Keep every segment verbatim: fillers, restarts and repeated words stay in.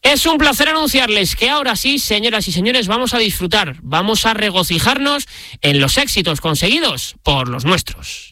Es un placer anunciarles que ahora sí, señoras y señores, vamos a disfrutar, vamos a regocijarnos en los éxitos conseguidos por los nuestros.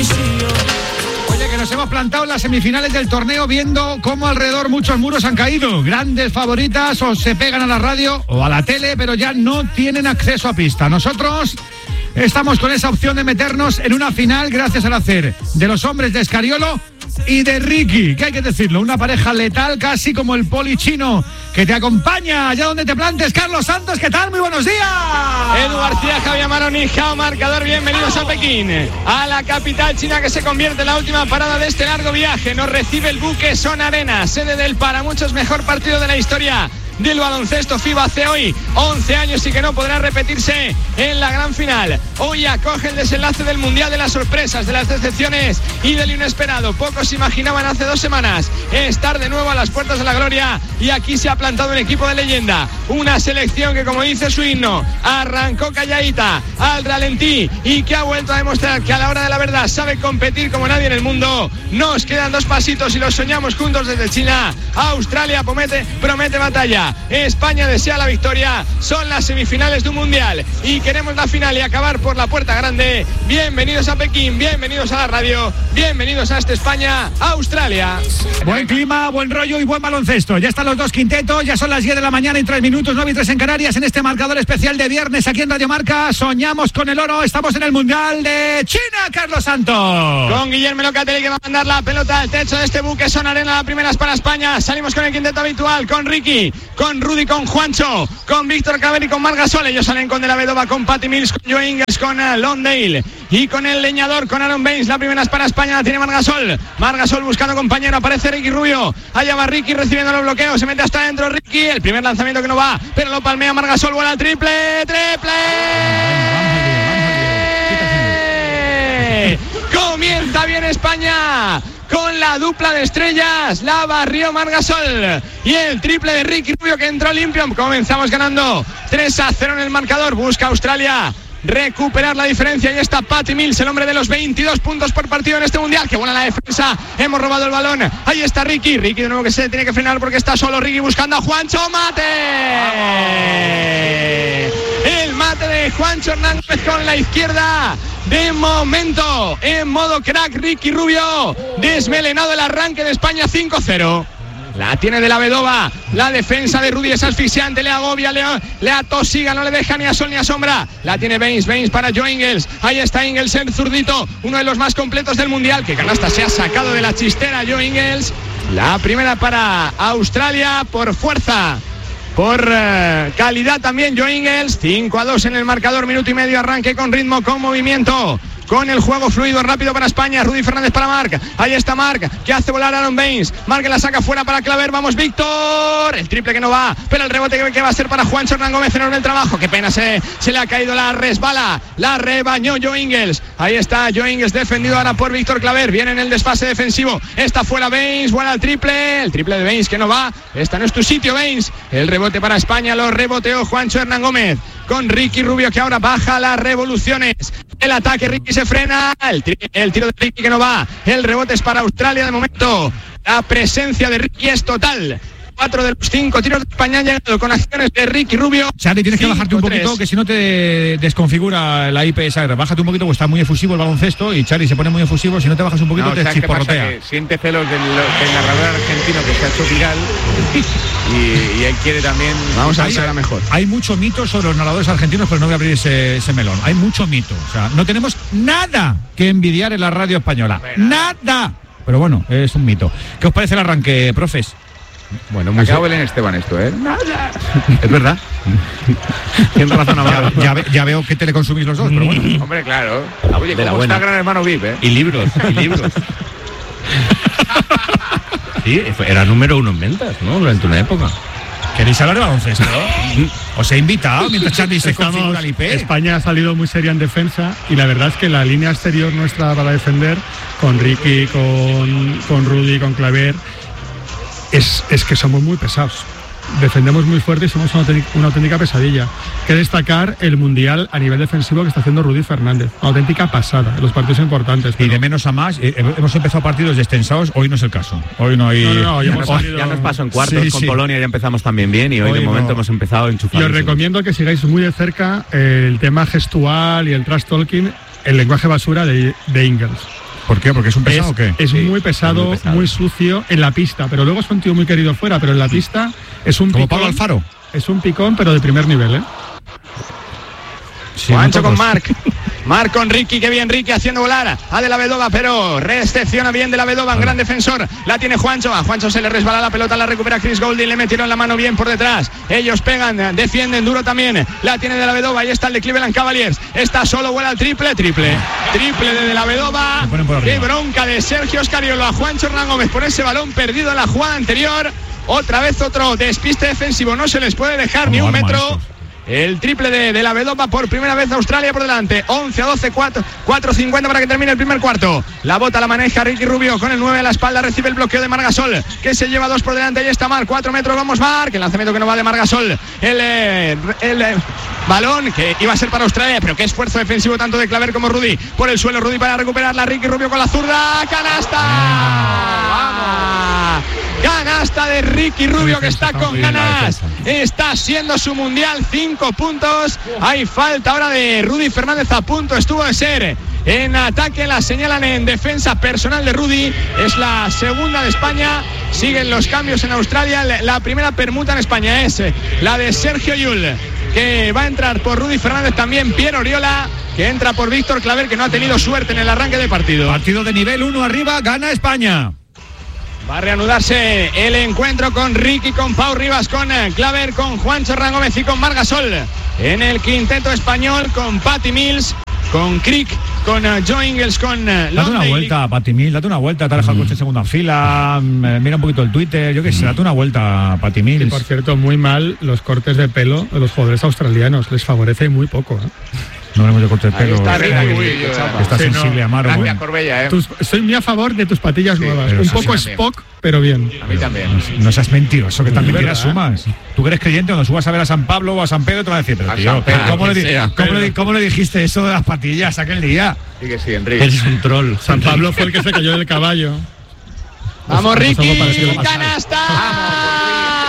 Oye, que nos hemos plantado en las semifinales del torneo viendo cómo alrededor muchos muros han caído. Grandes favoritas o se pegan a la radio o a la tele, pero ya no tienen acceso a pista. Nosotros estamos con esa opción de meternos en una final gracias al hacer de los hombres de Escariolo y de Ricky, que hay que decirlo, una pareja letal casi como el poli chino que te acompaña allá donde te plantes. Carlos Santos, ¿qué tal? Muy buenos días. Edu García, Javier Maroni, Jao Marcador, bienvenidos a Pekín, a la capital china que se convierte en la última parada de este largo viaje. Nos recibe el buque Son Arena, sede del para muchos mejor partido de la historia del baloncesto FIBA hace hoy once años y que no podrá repetirse en la gran final. Hoy acoge el desenlace del Mundial de las sorpresas, de las decepciones y del inesperado. Pocos imaginaban hace dos semanas estar de nuevo a las puertas de la gloria y aquí se ha plantado un equipo de leyenda, una selección que, como dice su himno, arrancó calladita al ralentí y que ha vuelto a demostrar que a la hora de la verdad sabe competir como nadie en el mundo. Nos quedan dos pasitos y los soñamos juntos desde China. Australia promete, promete batalla. España desea la victoria. Son las semifinales de un mundial y queremos la final y acabar por la puerta grande. Bienvenidos a Pekín, bienvenidos a la radio, bienvenidos a este España, Australia. Buen clima, buen rollo y buen baloncesto. Ya están los dos quintetos, ya son las diez de la mañana y tres minutos, nueve y tres en Canarias, en este marcador especial de viernes aquí en Radio Marca. Soñamos con el oro, estamos en el Mundial de China, Carlos Santos. Con Guillermo Locatelli que va a mandar la pelota al techo de este buque Son Arena. La primera es para España. Salimos con el quinteto habitual, con Ricky, con Rudy, con Juancho, con Víctor Claver y con Marc Gasol. Ellos salen con De la Vedova, con Patty Mills, con Joe Ingles, con uh, Londale y con el leñador, con Aaron Baines. La primera es para España, la tiene Marc Gasol. Marc Gasol buscando compañero, aparece Ricky Rubio. Allá va Ricky recibiendo los bloqueos, se mete hasta adentro Ricky. El primer lanzamiento que no va, pero lo palmea Marc Gasol. Vuela al triple, triple. Comienza bien España con la dupla de estrellas, la barrió Marc Gasol y el triple de Ricky Rubio que entró limpio. Comenzamos ganando tres a cero en el marcador. Busca Australia recuperar la diferencia y está Patty Mills, el hombre de los veintidós puntos por partido en este mundial. Que buena la defensa, hemos robado el balón. Ahí está Ricky, Ricky de nuevo que se tiene que frenar porque está solo Ricky buscando a Juancho. Mate, el mate de Juancho Hernández con la izquierda. De momento, en modo crack, Ricky Rubio, desmelenado el arranque de España. Cinco cero. La tiene De la Vedova. La defensa de Rudy es asfixiante. Le agobia, le, le atosiga. No le deja ni a sol ni a sombra. La tiene Baines. Baines para Joe Ingles. Ahí está Ingles, el zurdito. Uno de los más completos del mundial. Que canasta se ha sacado de la chistera Joe Ingles. La primera para Australia por fuerza. Por uh, calidad también Joe Ingles. Cinco a dos en el marcador. Minuto y medio. Arranque con ritmo, con movimiento, con el juego fluido, rápido para España. Rudy Fernández para Marc. Ahí está Marc, que hace volar a Aaron Baines. Marc la saca fuera para Claver. Vamos, Víctor. El triple que no va, pero el rebote que, que va a ser para Juancho Hernán Gómez. Enorme el trabajo. Qué pena, se, se le ha caído la resbala. La rebañó Joe Ingles. Ahí está Joe Ingles defendido ahora por Víctor Claver. Viene en el desfase defensivo. Está fuera Baines. Buena el triple. El triple de Baines que no va. Esta no es tu sitio, Baines. El rebote para España. Lo reboteó Juancho Hernán Gómez. Con Ricky Rubio que ahora baja las revoluciones. El ataque, Ricky se frena. El, tri- el tiro de Ricky que no va. El rebote es para Australia de momento. La presencia de Ricky es total. Cuatro de los cinco tiros de España han llegado con acciones de Ricky Rubio. Charlie, tienes que bajarte un poquito, que si no te desconfigura la I P S. Bájate un poquito, porque está muy efusivo el baloncesto y Charlie se pone muy efusivo. Si no te bajas un poquito, no, te chisporrotea. Siente celos del, del narrador argentino que se ha hecho viral y, y él quiere también. Vamos a ver si será mejor. Hay mucho mito sobre los narradores argentinos, pero no voy a abrir ese, ese melón. Hay mucho mito. O sea, no tenemos nada que envidiar en la radio española. Nada. Pero bueno, es un mito. ¿Qué os parece el arranque, profes? Bueno, muy acabo Belén Esteban esto, ¿eh? Nada. Es verdad. Tienes razón, Amado. Ya, ya, ya veo que te le consumís los dos, pero bueno. Hombre, claro. Oye, de la ¿cómo buena. está Gran Hermano V I P, eh? Y libros, y libros. Sí, era número uno en ventas, ¿no? Durante una época. ¿Queréis hablar de baloncesto? Os he invitado mientras Charlie se Estamos, configura el I P. España ha salido muy seria en defensa y la verdad es que la línea exterior nuestra para defender, con Ricky, con, con Rudy, con Claver, es, es que somos muy pesados. defendemos muy fuerte y somos una auténtica, una auténtica pesadilla. Que destacar el mundial a nivel defensivo que está haciendo Rudy Fernández. Una auténtica pasada en los partidos importantes. Pero... Y de menos a más, eh, hemos empezado partidos descensados, hoy no es el caso. Hoy no hay... No, no, no, ya, nos, salido... ya nos pasó en cuartos sí, con sí. Polonia, ya empezamos también bien y hoy, hoy de momento no. hemos empezado a enchufar. Y os recomiendo que sigáis muy de cerca el tema gestual y el trash talking, el lenguaje basura de, de Ingles. ¿Por qué? ¿Porque es un pesado es, o qué? Es, sí, muy pesado, muy pesado, muy sucio en la pista, pero luego es un tío muy querido fuera, pero en la pista es un ¿Como picón. Pablo Alfaro? Es un picón, pero de primer nivel, ¿eh? Sí, Juancho con Marc. Marc con Ricky, qué bien Ricky haciendo volar a De la Vedova, pero recepciona bien De la Vedova, un gran defensor. La tiene Juancho, a Juancho se le resbala la pelota, la recupera Chris Goulding, le metieron la mano bien por detrás. Ellos pegan, defienden duro también. La tiene De la Vedova, ahí está el de Cleveland Cavaliers. Está solo, vuela al triple, triple. Triple de De la Vedova. Qué bronca de Sergio Scariolo a Juancho Hernán Gómez por ese balón perdido en la jugada anterior. Otra vez otro despiste defensivo, no se les puede dejar ni un metro. Estos? El triple de, de la Vedova por primera vez Australia por delante. once a doce, cuatro cincuenta para que termine el primer cuarto. La bota la maneja Ricky Rubio con el nueve a la espalda. Recibe el bloqueo de Margasol, que se lleva dos por delante. Ahí está Marc, cuatro metros, vamos Marc. El lanzamiento que no va de Margasol. El, eh, el eh, balón que iba a ser para Australia, pero qué esfuerzo defensivo tanto de Claver como Rudy. Por el suelo Rudy para recuperarla. Ricky Rubio con la zurda. ¡Canasta! ¡Vamos! Canasta de Ricky Rubio, que está con ganas. Está siendo su mundial, cinco puntos. Hay falta ahora de Rudy Fernández, a punto estuvo de ser en ataque, la señalan en defensa personal de Rudy. Es la segunda de España. Siguen los cambios en Australia. La primera permuta en España es la de Sergio Llull, que va a entrar por Rudy Fernández, también Piero Oriola, que entra por Víctor Claver, que no ha tenido suerte en el arranque de partido. Partido de nivel uno arriba, gana España. Va a reanudarse el encuentro con Ricky, con Pau Rivas, con Claver, con Juancho Hernán Gómez y con Margasol. En el quinteto español con Patty Mills, con Crick, con uh, Joe Ingles, con uh, Date una vuelta, Patty Mills, date una vuelta, te ha dejado el coche en segunda fila, mira un poquito el Twitter, yo qué sé, date una vuelta, Patty Mills. Y por cierto, muy mal los cortes de pelo de los jugadores australianos, les favorece muy poco, ¿eh? No hablemos de cortes de pelo. Está, muy, muy, muy, está sí, sensible, no. Amaro. Gracias, Corbella, ¿eh? Tus, soy muy a favor de tus patillas sí, nuevas. Un poco Spock, también. Pero bien. A mí también. No, no seas mentiroso, que también mentiras sumas. Tú que eres creyente, cuando subas a ver a San Pablo o a San Pedro, te van a decir, pero tío, Pedro, ¿cómo, le, sea, ¿cómo, le, ¿cómo le dijiste eso de las patillas aquel día? Sí que sí, Enrique. Eres un troll. San Pablo fue el que se cayó del caballo. ¡Vamos, Ricky! ¡Canasta!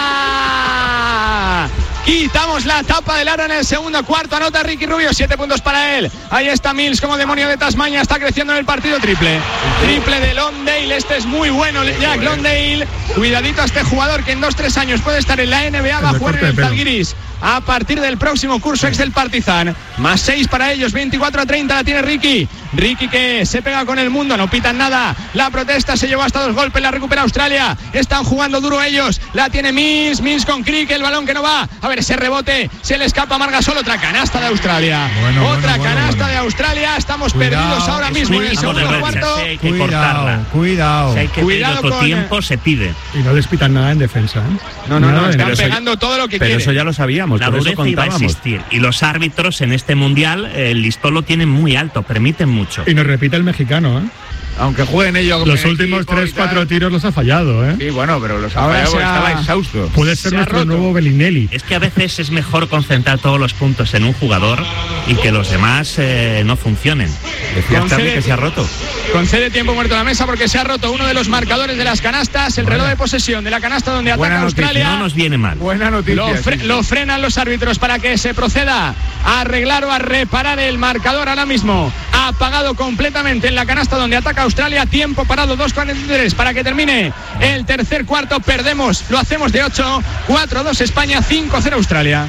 Quitamos la tapa del aro en el segundo cuarto. Anota Ricky Rubio, siete puntos para él. Ahí está Mills como demonio de Tasmania. Está creciendo en el partido, triple. Triple de Londale. Este es muy bueno, Jack Londale. Cuidadito a este jugador que en dos tres años puede estar en la N B A. Va a jugar en el Zalgiris a partir del próximo curso ex del Partizan. Más seis para ellos, veinticuatro a treinta la tiene Ricky. Ricky que se pega con el mundo, no pitan nada. La protesta se llevó hasta dos golpes, la recupera Australia. Están jugando duro ellos. La tiene Mills, Mills con Crick, el balón que no va. A ver ese rebote, se le escapa a Margasol. Otra canasta de Australia. Bueno, Otra bueno, canasta bueno, bueno. de Australia. Estamos cuidado, perdidos ahora mismo en el segundo cuarto. Si hay que cuidado, cortarla. Cuidado. Si hay que cuidado otro con... tiempo, se pide. Y no les pitan nada en defensa, ¿eh? No, no, no, no están pegando todo lo que pero quieren. Pero eso ya lo sabíamos. La dureza iba a existir. Y los árbitros en este mundial, el listón lo tienen muy alto, permiten mucho. Y nos repite el mexicano, ¿eh? Aunque jueguen ellos los últimos tres cuatro tiros los ha fallado, ¿eh? Sí, bueno, pero los ha fallado, estaba exhausto. Puede ser nuestro nuevo Bellinelli. Es que a veces es mejor concentrar todos los puntos en un jugador y que los demás eh, no funcionen. Decía Charlie que se ha roto. Concede tiempo muerto a la mesa porque se ha roto uno de los marcadores de las canastas, el reloj de posesión de la canasta donde ataca Buena Australia. Noticia, no nos viene mal. Buena noticia. Lo, fre sí. lo frenan los árbitros para que se proceda a arreglar o a reparar el marcador ahora mismo. Ha apagado completamente en la canasta donde ataca Australia. Tiempo parado, dos cuarenta y tres para que termine el tercer cuarto. Perdemos, lo hacemos de ocho, cuatro a dos España, cinco a cero Australia.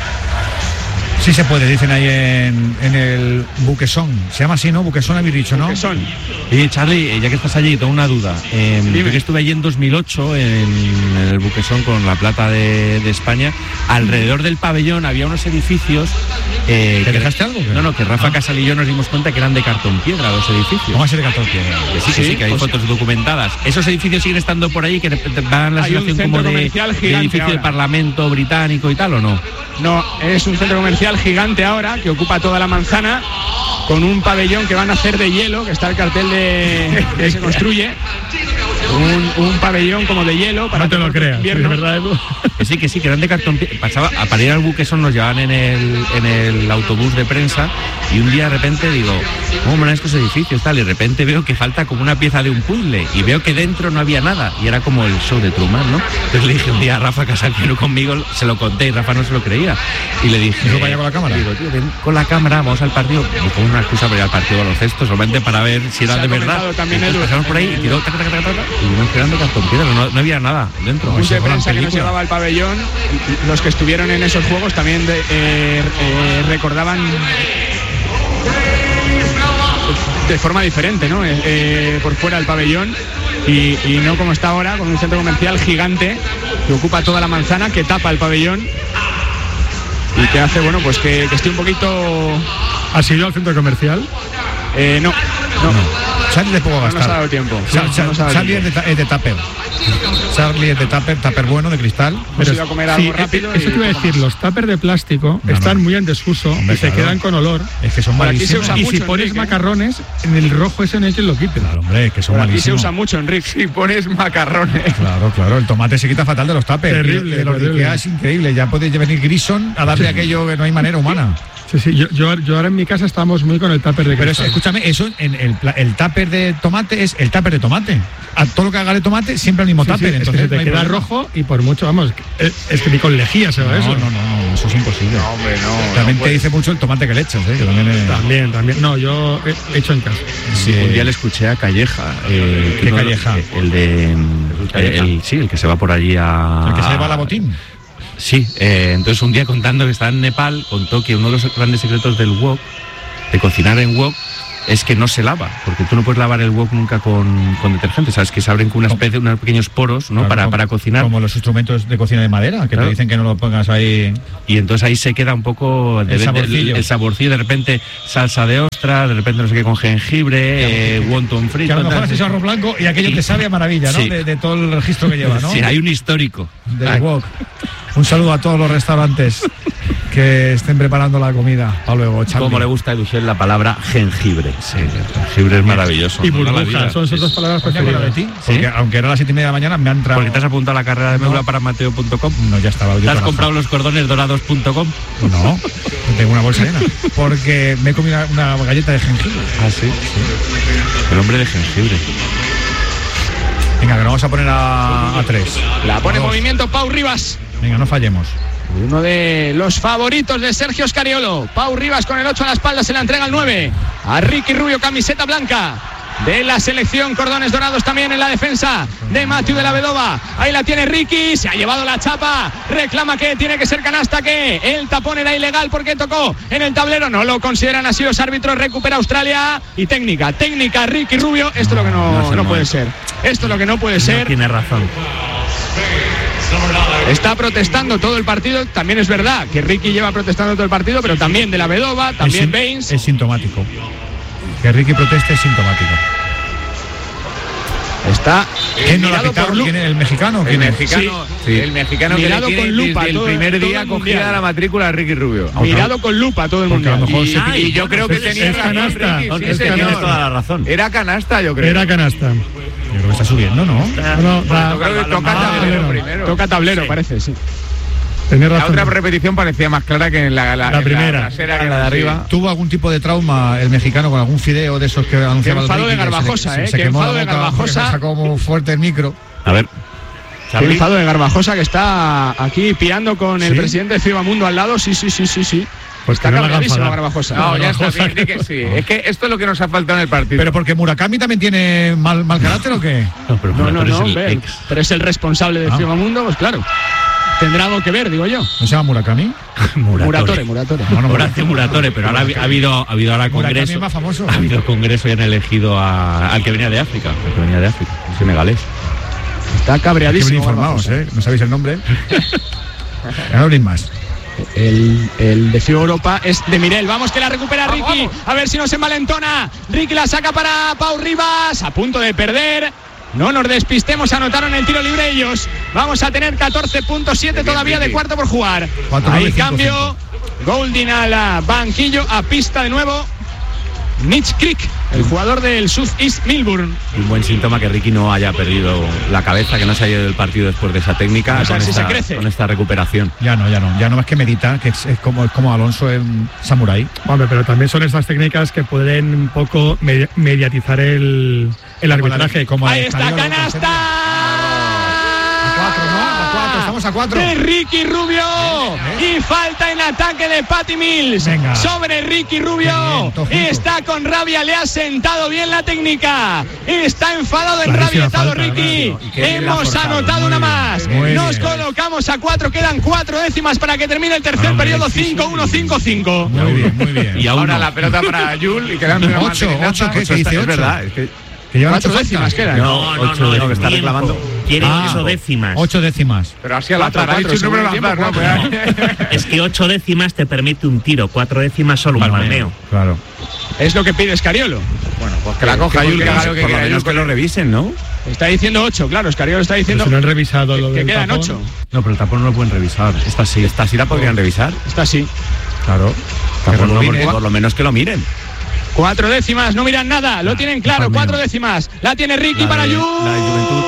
Sí se puede, dicen ahí en, en el Buquesón. Se llama así, ¿no? Buquesón habéis dicho, ¿no? Buquesón. Y Charlie, ya que estás allí, tengo una duda. Eh, yo que estuve allí en dos mil ocho en, en el Buquesón con la plata de, de España. Alrededor del pabellón había unos edificios. Eh, ¿Te que, dejaste algo? No, no, que Rafa ah. Casal y yo nos dimos cuenta que eran de cartón piedra los edificios. ¿Cómo va a ser de cartón piedra? Que sí, que sí, sí, que hay pues fotos sí. documentadas. Esos edificios siguen estando por ahí, que dan la sensación como de, de edificio ahora. del Parlamento británico y tal, ¿o no? No, es un centro comercial gigante ahora que ocupa toda la manzana con un pabellón que van a hacer de hielo, que está el cartel de que se construye. Un, un pabellón como de hielo para no te lo creas, sí, invierno. es verdad, Edu. Que sí, que sí, que eran de cartón. Pasaba, a para ir al Buquesón nos llevaban en el, en el autobús de prensa y un día de repente digo, ¿cómo eran estos edificios? Tal, y de repente veo que falta como una pieza de un puzzle y veo que dentro no había nada y era como el show de Truman, ¿no? Entonces le dije un día a Rafa Casal que no conmigo, se lo conté y Rafa no se lo creía. Y le dije, ¿no vaya con la cámara? Digo, tío, ven con la cámara, vamos al partido. Me pongo una excusa para ir al partido de baloncesto, solamente para ver si era Se ha de verdad. comentado también, Entonces Edu, pasamos por ahí y tiró taca, taca, taca, taca, y nos quedan de cartón piedra, no, no había nada dentro. Un Eso de fue una prensa que nos película. llevaba al pabellón, los que estuvieron en esos juegos también de, eh, eh, recordaban de forma diferente, ¿no? Eh, eh, por fuera del pabellón y, y no como está ahora, con un centro comercial gigante que ocupa toda la manzana, que tapa el pabellón y que hace, bueno, pues que, que esté un poquito... ¿Has ido al centro comercial? Eh, no, no. Charlie de poco No nos ha gastar. dado tiempo. Cha- No cha- nos ha dado Charlie es tiempo. de, ta- es de tupper. Charlie es de tupper, tupper bueno, de cristal. Hemos ido a comer algo sí, rápido eso y te iba a poco decir, más. los tuppers de plástico No, están no. muy en desuso Hombre, y se claro. quedan con olor. Es que son Por aquí se malísimos. usa Y mucho, si pones Enrique, ¿eh? macarrones, en el rojo ese no hay quien lo quite. Claro, hombre, es que son Por aquí se malísimos. usa mucho, Enrique. Si pones macarrones. Claro, claro, el tomate se quita fatal de los tuppers. Terrible, Y de los de terrible. Ikea es increíble. Ya puede venir Grison a darle aquello que no hay manera humana. Sí, sí, yo, yo, yo ahora en mi casa estamos muy con el tupper de Pero es- cristal. escúchame, eso en el, pla- el tupper de tomate es el tupper de tomate. A todo lo que haga de tomate, siempre el mismo Sí, sí, tupper. es que entonces se te no hay queda problema. rojo y por mucho, vamos, es, es que ni con lejía se va No, eso. no, no, no, eso es imposible. No, hombre, no. También no te puede. dice mucho el tomate que le echas, ¿eh? Que también es- También, también. No, yo he hecho en casa. Sí. Un día le escuché a Calleja. eh, ¿Qué uno de los- Calleja? El de. mm, El, el- sí, el que se va por allí a. El que se lleva la botín. Sí, eh, entonces un día contando que estaba en Nepal, contó que uno de los grandes secretos del wok, de cocinar en wok, es que no se lava, porque tú no puedes lavar el wok nunca con, con detergente, sabes que se abren con una especie, unos pequeños poros, ¿no? Claro, para, como- para cocinar. Como los instrumentos de cocina de madera, que Claro. te dicen que no lo pongas ahí. Y entonces ahí se queda un poco El de- de- saborcillo. el, el saborcillo, de repente salsa de ostras, de repente no sé qué con jengibre, eh, wonton Que frito. a lo mejor tal. has hecho arroz blanco y aquello te sabe a maravilla, ¿no? Sí. De, de todo el registro que lleva, ¿no? Sí, hay un histórico. Del Ay. wok. Un saludo a todos los restaurantes que estén preparando la comida. Hasta luego, Charlie. Como le gusta a Educhet la palabra jengibre. Sí, el jengibre es maravilloso. Y Toda la vida. burbujas, son sus dos palabras ¿Te acuerdas de preferidas. ti? Porque aunque era las siete y media de la mañana, me ha entrado. Porque te has apuntado a la carrera de médula No. para mateo punto com. No, ya estaba. ¿Te has comprado los cordones dorados punto com? No, tengo una bolsa llena. Porque me he comido una, una galleta de jengibre. Ah, sí. El hombre de jengibre. Venga, que nos vamos a poner a, a tres. La pone en Dos. movimiento Pau Rivas. Venga, no fallemos. Uno de los favoritos de Sergio Scariolo. Pau Rivas con el ocho a la espalda, se la entrega al nueve. A Ricky Rubio, camiseta blanca de la selección, cordones dorados también en la defensa de Matthew de la Vedova. Ahí la tiene Ricky, se ha llevado la chapa, reclama que tiene que ser canasta, que el tapón era ilegal porque tocó en el tablero, no lo consideran así los árbitros, recupera Australia y técnica, técnica Ricky Rubio, esto es lo que no, No es el no puede momento. ser, esto es lo que no puede No ser. tiene razón. Está protestando todo el partido, también es verdad que Ricky lleva protestando todo el partido, pero también de la Vedova, también es, Baines. es sintomático. Que Ricky proteste es sintomático. Está ¿Quién no lo ha mirado pitado? por Lu- ¿Quién es el mexicano? El ¿Quién es? mexicano, Sí. el mexicano que le Mirado tiene con lupa desde el todo- primer todo día el cogida mundial. la matrícula a Ricky Rubio. mirado con lupa todo el Porque a lo mundo. mejor Y, se- ah, Y yo creo que Es- tenía es razón, canasta. Ricky, sí, Es que señor. tienes toda la razón. Era canasta, yo creo. Era canasta. Yo creo que está subiendo, ¿no? No, no, va- Yo creo que toca Ah, tablero bueno. primero. toca tablero, parece, sí. tenés La razón. otra repetición parecía más clara que en la, la, La en primera. trasera, que la de arriba. ¿Tuvo algún tipo de trauma el mexicano con algún fideo de esos que anunciaba el enfado Ricky, de que se le- Garbajosa, se, ¿eh? se Qué quemó la enfado de boca porque Garbajosa. se sacó muy fuerte el micro. A ver. Qué Charlie. enfado de Garbajosa que está aquí piando con el ¿Sí? presidente de FIBA Mundo al lado. Sí, sí, sí, sí, sí. Pues Está que no la hagan cabreadísimo enfadar. Garbajosa. No, ya está Garbajosa, bien, di que sí. Es que esto es lo que nos ha faltado en el partido. ¿Pero porque Murakami también tiene mal, mal carácter o qué? No, pero, No, no, pero no, es el ve, ex. pero es el responsable de Ah. FIBA Mundo, pues claro. Tendrá algo que ver, digo yo. ¿No se llama Murakami? Muratore, Muratore. Bueno, Horacio Muratore, pero ahora ha habido, ha habido ahora Murakami congreso. es más famoso. Ha habido congreso y han elegido a- al que venía de África. Al que venía de África, un senegalés. Está Hay que cabreadísimo. venir informados, Garbajosa. ¿eh? No sabéis el nombre. Ya no habléis más. El, el de FIBA Europa es de Mirel. Vamos que la recupera Ricky. A ver si no se envalentona. Ricky la saca para Pau Rivas. A punto de perder. No nos despistemos. Anotaron el tiro libre ellos. Vamos a tener catorce punto siete todavía de cuarto por jugar. cuatro, nueve, Ahí cinco, cambio. Goldin al banquillo. A pista de nuevo. Mitch Creek. el jugador del South East Melbourne. Un buen síntoma que Ricky no haya perdido la cabeza, que no se haya ido del partido después de esa técnica, o sea, con, si esta, se crece. con esta recuperación. Ya no, ya no, ya no es que medita, que es, es como es como Alonso en Samurai. Hombre, pero también son estas técnicas que pueden un poco me- mediatizar el, el arbitraje. Como Ahí está, canasta. A cuatro, ¿no? A cuatro, estamos a cuatro. De Ricky Rubio. Y falta en ataque de Patty Mills. Venga. Sobre Ricky Rubio. Bien, todo junto. Está con rabia, le ha sentado bien la técnica. Está enfadado, Clarísima enrabietado falta, Ricky. claro. Y qué bien la ha Hemos forzado. anotado Muy una bien, más. muy Nos bien. colocamos a cuatro, quedan cuatro décimas para que termine el tercer Hombre, periodo. sí, cinco uno, cinco cinco. Muy bien, muy bien. Y a Ahora uno. la pelota para Yul y quedando una Ocho, mantequilla. ocho, ¿qué? Ocho ¿Qué está- dice? es ocho. verdad, es que Que llevan Cuatro ocho décimas faltas. quedan. No, no, ocho no, de- no, que está tiempo. reclamando. Quiere Ah, ocho décimas. Ocho décimas. Pero así a la Cuatro, otra, ha cuatro, dicho un número al segundo azar, ¿no? tiempo, Pues, Es que ocho décimas te permite un tiro, cuatro décimas solo un palmeo. Claro. Es lo que pide Escariolo. Bueno, pues que la coja Yul, que haga lo que Por lo quiera menos Yul. que lo revisen, ¿no? Está diciendo ocho, claro. Escariolo está Pero diciendo si no han revisado lo que del quedan tapón. ocho. No, pero el tapón no lo pueden revisar. Esta sí, esta sí la podrían revisar. Está así. Claro. Tapón no, rebobine. porque por lo menos que lo miren. Cuatro décimas, no miran nada, lo tienen claro, palmeo. cuatro décimas. La tiene Ricky La para de- Yul. la de Juventud.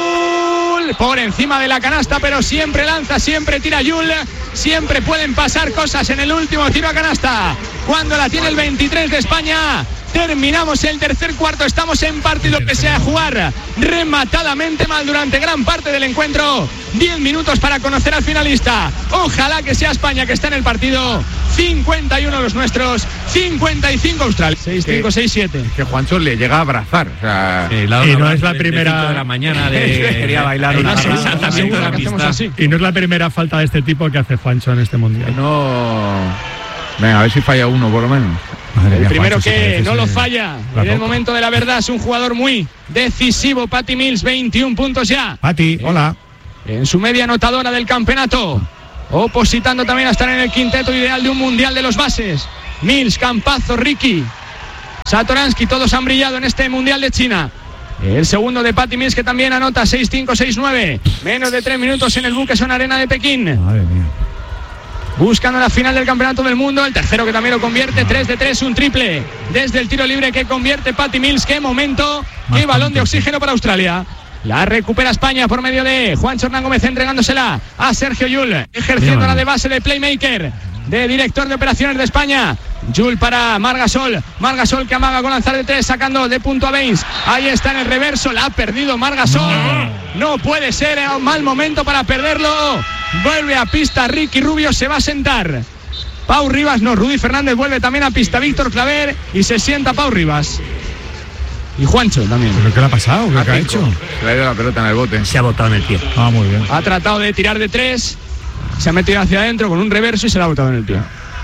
Por encima de la canasta, pero siempre lanza, siempre tira Yul. Siempre pueden pasar cosas en el último tiro a canasta. Cuando la tiene el veintitrés de España. Terminamos el tercer cuarto, estamos en partido que sea jugar rematadamente mal durante gran parte del encuentro. Diez minutos para conocer al finalista. Ojalá que sea España que está en el partido. cincuenta y uno los nuestros, cincuenta y cinco Australia. seis cinco, seis siete. Que Juancho le llega a abrazar. O sea, Eh, la Y una no abrazo es la de- de primera- cinco de la mañana de quería bailar Y una no se garra. usa Exactamente, seguro la que hacemos pista. así. Y no es la primera falta de este tipo que hace Juancho en este mundial. no. Venga, a ver si falla uno por lo menos. Madre El mía, primero Juancho, si que parece no ese- lo falla la en el roca. momento de la verdad es un jugador muy decisivo. Patty Mills, veintiún puntos ya Pati, hola. en su media anotadora del campeonato, opositando también a estar en el quinteto ideal de un mundial de los bases. Mills, Campazo, Ricky, Satoransky, todos han brillado en este mundial de China. El segundo de Patty Mills, que también anota seis cinco, seis nueve. Menos de tres minutos en el Buqueson Arena de Pekín. Madre mía. Buscando la final del campeonato del mundo. El tercero que también lo convierte. tres de tres, un triple. Desde el tiro libre que convierte Patty Mills. Qué momento. Más Qué balón de contento. oxígeno para Australia. La recupera España por medio de Juancho Hernán Gómez, entregándosela a Sergio Yul, ejerciendo la de base de playmaker, de director de operaciones de España. Yul para Margasol. Margasol que amaga con lanzar de tres, sacando de punto a Baines. Ahí está en el reverso. La ha perdido Margasol. No, no puede ser, era un mal momento para perderlo. Vuelve a pista Ricky Rubio, se va a sentar. Pau Rivas, no, Rudy Fernández vuelve también a pista. Víctor Claver y se sienta Pau Rivas. Y Juancho también. ¿Pero qué le ha pasado? ¿Qué, A qué ha cinco. hecho? Se le ha ido la pelota en el bote. Se ha botado en el pie. Ah, muy bien. Ha tratado de tirar de tres. Se ha metido hacia adentro con un reverso y se la ha botado en el pie. Eso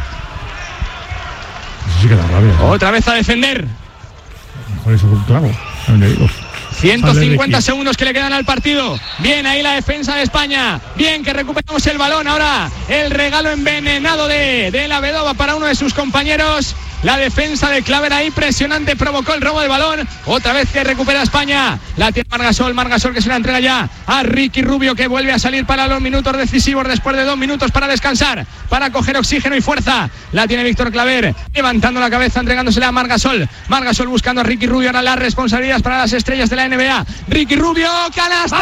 sí que da rabia. ¿no? Otra vez a defender. Mejor eso que un clavo. También te digo. ciento cincuenta Sale segundos que le quedan al partido. Bien ahí la defensa de España. Bien que recuperamos el balón. Ahora el regalo envenenado de, de la Vedova para uno de sus compañeros. La defensa de Claver ahí presionante provocó el robo del balón. Otra vez que recupera España. La tiene Margasol. Margasol que se la entrega ya a Ricky Rubio, que vuelve a salir para los minutos decisivos después de dos minutos para descansar, para coger oxígeno y fuerza. La tiene Víctor Claver levantando la cabeza, entregándosela a Margasol. Margasol buscando a Ricky Rubio. Ahora las responsabilidades para las estrellas de la N B A. Ricky Rubio, canasta.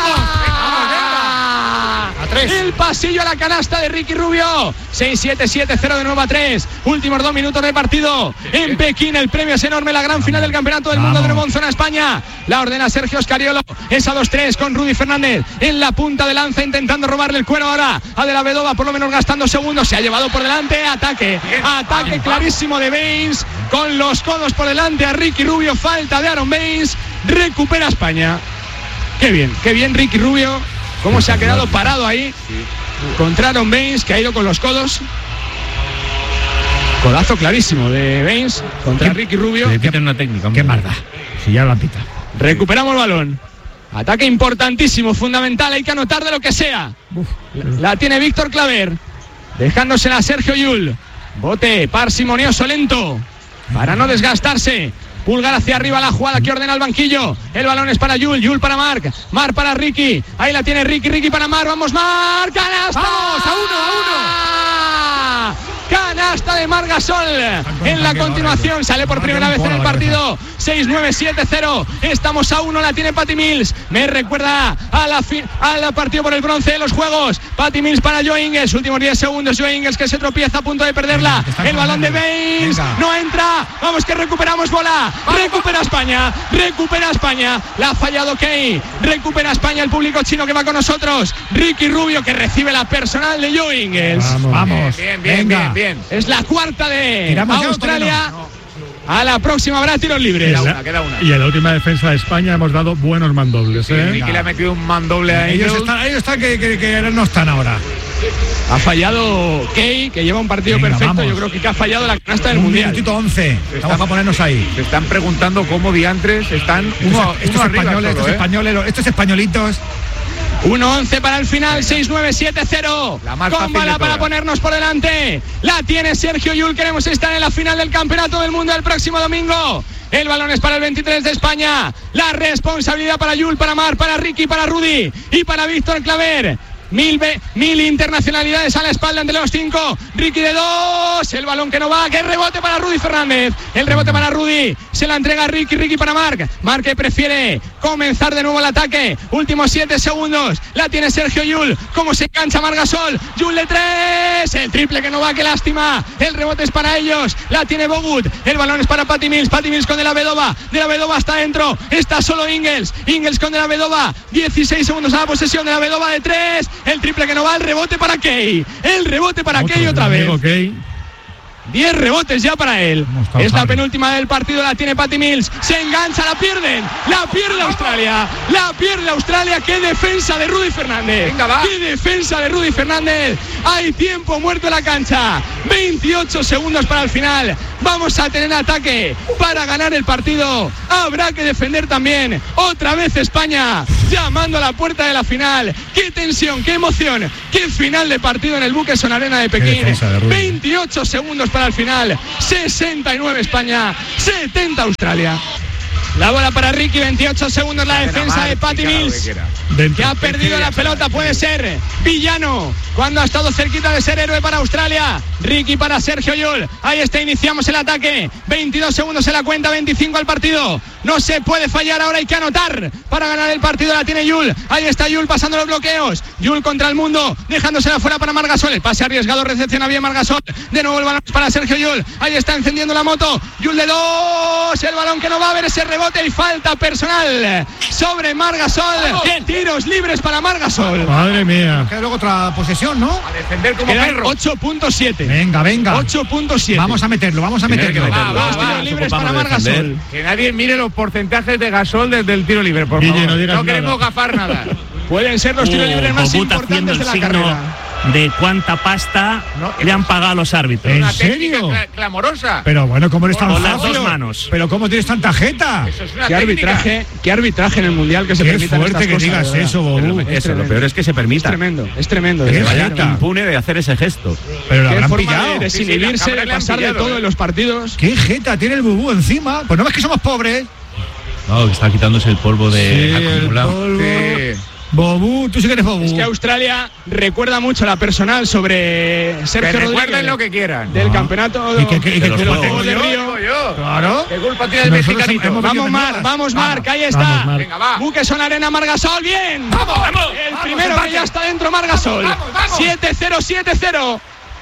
A tres. El pasillo a la canasta de Ricky Rubio. seis siete siete cero de nuevo a tres. Últimos dos minutos de partido. En Pekín el premio es enorme. La gran final del campeonato del mundo de Vamos. Monzón a España. La ordena Sergio Scariolo. Es a dos tres con Rudy Fernández en la punta de lanza, intentando robarle el cuero ahora a De la Vedova, por lo menos gastando segundos. Se ha llevado por delante. Ataque. Ataque clarísimo de Baines. Con los codos por delante a Ricky Rubio. Falta de Aaron Baines. Recupera España. Qué bien, qué bien Ricky Rubio. Cómo se ha quedado parado ahí contra Aaron Baines, que ha ido con los codos. Codazo clarísimo de Baines contra ¿Qué? Ricky Rubio. Le piden una técnica. Qué hombre. maldad. Si ya la pita. Recuperamos el balón. Ataque importantísimo, fundamental. Hay que anotar de lo que sea. La, la tiene Víctor Claver, dejándosela a Sergio Yul. Bote parsimonioso, lento, para no desgastarse. Pulgar hacia arriba la jugada que ordena el banquillo. El balón es para Yul, Yul para Marc, Marc para Ricky. Ahí la tiene Ricky, Ricky para Marc. Vamos, Marc, canasta. Vamos, a uno, a Canasta de Marc Gasol. En la continuación sale por primera vez en el partido. seis nueve siete cero. Estamos a uno, la tiene Patty Mills. Me recuerda a la fi- al partido por el bronce de los Juegos. Patty Mills para Joe Ingles. Últimos diez segundos. Joe Ingles que se tropieza a punto de perderla. Venga, el balón de Baines. Venga. No entra. Vamos que recuperamos bola. Recupera España. Recupera España. La ha fallado Kei. Recupera España el público chino que va con nosotros. Ricky Rubio que recibe la personal de Joe Ingles. Vamos. Vamos. Bien, bien, bien, bien, bien. Es la cuarta de Tiramos Australia. No, no. A la próxima habrá tiros libres. Queda una, queda una. Y en la última defensa de España hemos dado buenos mandobles. Sí, ¿eh? Ricky le ha metido un mandoble a ellos. ellos. Están, ellos están que, que, que no están ahora. Ha fallado Kei, que lleva un partido Venga, perfecto. Vamos. Yo creo que, que ha fallado la canasta del un Mundial. Un minutito once. Vamos a ponernos ahí. Se están preguntando cómo diantres están estos, uno, estos uno españoles, arriba estos solo, ¿eh? españoles, estos españolitos. uno once para el final, seis nueve siete cero. Con bala para ponernos por delante. La tiene Sergio Llull. Queremos estar en la final del Campeonato del Mundo el próximo domingo. El balón es para el veintitrés de España. La responsabilidad para Llull, para Mar, para Ricky, para Rudy y para Víctor Claver. Mil, be, mil internacionalidades a la espalda entre los cinco. Ricky de dos. El balón que no va. Que rebote para Rudy Fernández. El rebote para Rudy. Se la entrega Ricky. Ricky para Marc. Marc que prefiere comenzar de nuevo el ataque. Últimos siete segundos. La tiene Sergio Llull. Cómo se cancha Marc Gasol. Llull de tres. El triple que no va. Qué lástima. El rebote es para ellos. La tiene Bogut. El balón es para Patty Mills. Patty Mills con De la Vedova. De la Vedova está dentro. Está solo Ingles. Ingles con De la Vedova. dieciséis segundos a la posesión. De la Vedova de tres. El triple que no va, el rebote para Kei. El rebote para Kei otra vez. diez rebotes ya para él. Es la penúltima del partido, la tiene Patty Mills. Se engancha, la pierden. La pierde Australia. La pierde Australia. Qué defensa de Rudy Fernández. Venga, va. Qué defensa de Rudy Fernández. Hay tiempo muerto en la cancha. veintiocho segundos para el final. Vamos a tener ataque para ganar el partido. Habrá que defender también. Otra vez España llamando a la puerta de la final. Qué tensión, qué emoción. Qué final de partido en el Buqueson Arena de Pekín. De veintiocho segundos para el final. sesenta y nueve España, setenta Australia. La bola para Ricky, veintiocho segundos la defensa de Patty Mills, que ha perdido la pelota. Puede ser villano cuando ha estado cerquita de ser héroe para Australia. Ricky para Sergio Llull. Ahí está, iniciamos el ataque. veintidós segundos en la cuenta, veinticinco al partido. No se puede fallar, ahora hay que anotar para ganar el partido. La tiene Llull. Ahí está Llull pasando los bloqueos. Llull contra el mundo, dejándosela fuera para Marc Gasol. El pase arriesgado, recepciona bien Marc Gasol. De nuevo el balón para Sergio Llull. Ahí está encendiendo la moto. Llull de dos. El balón que no va a ver ese rebote y falta personal sobre Marc Gasol. Tiros libres para Marc Gasol. Madre mía. Queda luego otra posesión, ¿no? A defender como Quedan perro. ocho punto siete. Venga, venga. ocho punto siete. Vamos a meterlo, vamos a meterlo. Va, va, Dos va, tiros libres para Marc Gasol. Que nadie mire los porcentajes de Gasol desde el tiro libre, por favor. Guille, no digas No queremos nada. gafar nada. Pueden ser los tiros libres más Bogut haciendo importantes de el la signo carrera. de cuánta pasta No, le han pagado a los árbitros. ¿En Una serio? técnica cla- clamorosa. Pero bueno, ¿cómo eres tan Con las fácil? dos manos. Pero ¿cómo tienes tanta jeta? Eso es una Qué técnica. arbitraje, qué arbitraje en el mundial que se Qué permitan fuerte estas que cosas, digas de verdad. eso, Bobu. Es Eso, lo tremendo. peor es que se Es permita. tremendo, es tremendo. Qué de Que verdad. vaya jeta. impune de hacer ese gesto. Pero lo Qué habrán forma pillado. de Sí, sí, desinhibirse, la- de habrán pasar de pillado, todo ¿eh? en los partidos. Qué jeta tiene el Bubú encima. Pues no ves que somos pobres. No, que está quitándose el polvo de acumulado. polvo. Sí. Bobú, tú sí que eres Bobú. Es que Australia recuerda mucho la personal sobre Que Sergio recuerden Rodríguez lo que quieran. del Ah. campeonato ¿Y qué- qué- de qué los culpa Juegos tengo de yo? Río. Digo yo. Claro. ¿Qué culpa tiene el Nosotros mexicanito? hemos- Vamos, venido Mar, menudas. vamos, Marc, ahí está. Vamos, Marc. Venga, va. Buqueson Arena, Marc Gasol, bien. Vamos, vamos. El primero empate. que ya está dentro, Marc Gasol. Vamos, vamos. siete cero, siete cero.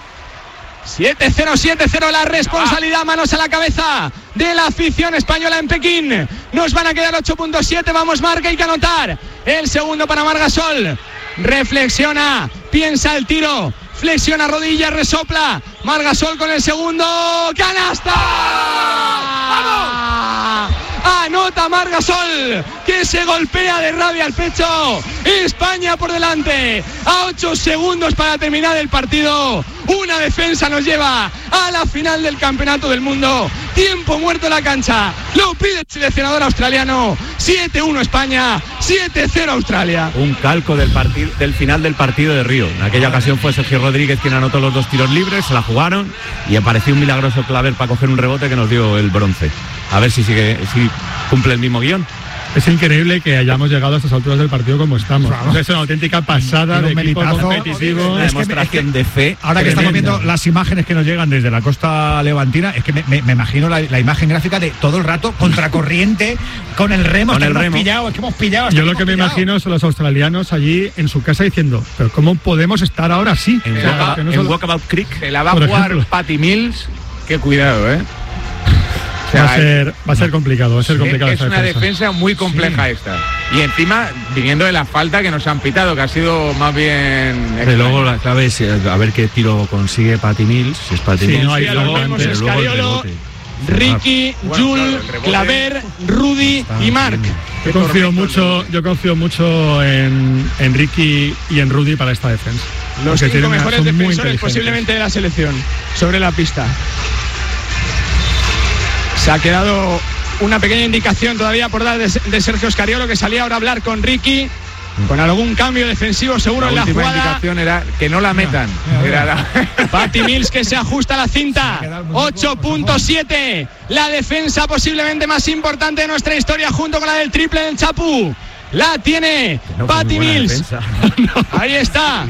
siete cero, siete cero, la responsabilidad, manos a la cabeza de la afición española en Pekín. Nos van a quedar ocho punto siete, vamos Marc, hay que anotar. El segundo para Marc Gasol. Reflexiona, piensa el tiro, flexiona rodillas, resopla. Marc Gasol con el segundo. ¡Canasta! ¡Vamos! Anota Marc Gasol, que se golpea de rabia al pecho. España por delante, a ocho segundos para terminar el partido. Una defensa nos lleva a la final del Campeonato del Mundo. Tiempo muerto en la cancha, lo pide el seleccionador australiano. siete uno España, siete cero Australia. Un calco del, partido, del final del partido de Río. En aquella ocasión fue Sergio Rodríguez quien anotó los dos tiros libres, se la jugaron y apareció un milagroso Claver para coger un rebote que nos dio el bronce. A ver si sigue, si cumple el mismo guión. Es increíble que hayamos llegado a estas alturas del partido como estamos. Claro. Es una auténtica pasada de equipo competitivo. Una demostración es que, de fe. Ahora que estamos viendo las imágenes que nos llegan desde la costa levantina, es que me, me, me imagino la, la imagen gráfica de todo el rato contracorriente con el remo. Con que el hemos remo. Pillado, es que hemos pillado. Yo lo que me pillado. imagino son los australianos allí en su casa diciendo, pero ¿cómo podemos estar ahora así? En, o sea, Walka, no en solo... Walkabout Creek. Se la va a jugar Patty Mills. Qué cuidado, ¿eh? O sea, va, a ser, va a ser complicado, va a ser complicado. Es una defensa. defensa muy compleja sí. esta. Y encima, viniendo de la falta que nos han pitado, que ha sido más bien... Pero luego la clave es a ver qué tiro consigue Patty Mills. Si es Patty sí, Mills. No hay luego, vemos Escariolo, Ricky, bueno, Jul, claro, Claver, Rudy Está y Marc. Yo confío mucho, yo confío mucho en, en Ricky y en Rudy para esta defensa. Los cinco mejores defensores posiblemente de la selección sobre la pista. Se ha quedado una pequeña indicación todavía por dar de, de Sergio Escariolo, que salía ahora a hablar con Ricky, con algún cambio defensivo seguro la en la jugada. La última indicación era que no la metan. No, no, era la... Patty Mills que se ajusta a la cinta. ocho punto siete. La defensa posiblemente más importante de nuestra historia, junto con la del triple del Chapu. La tiene no, Patty Mills. Ahí está.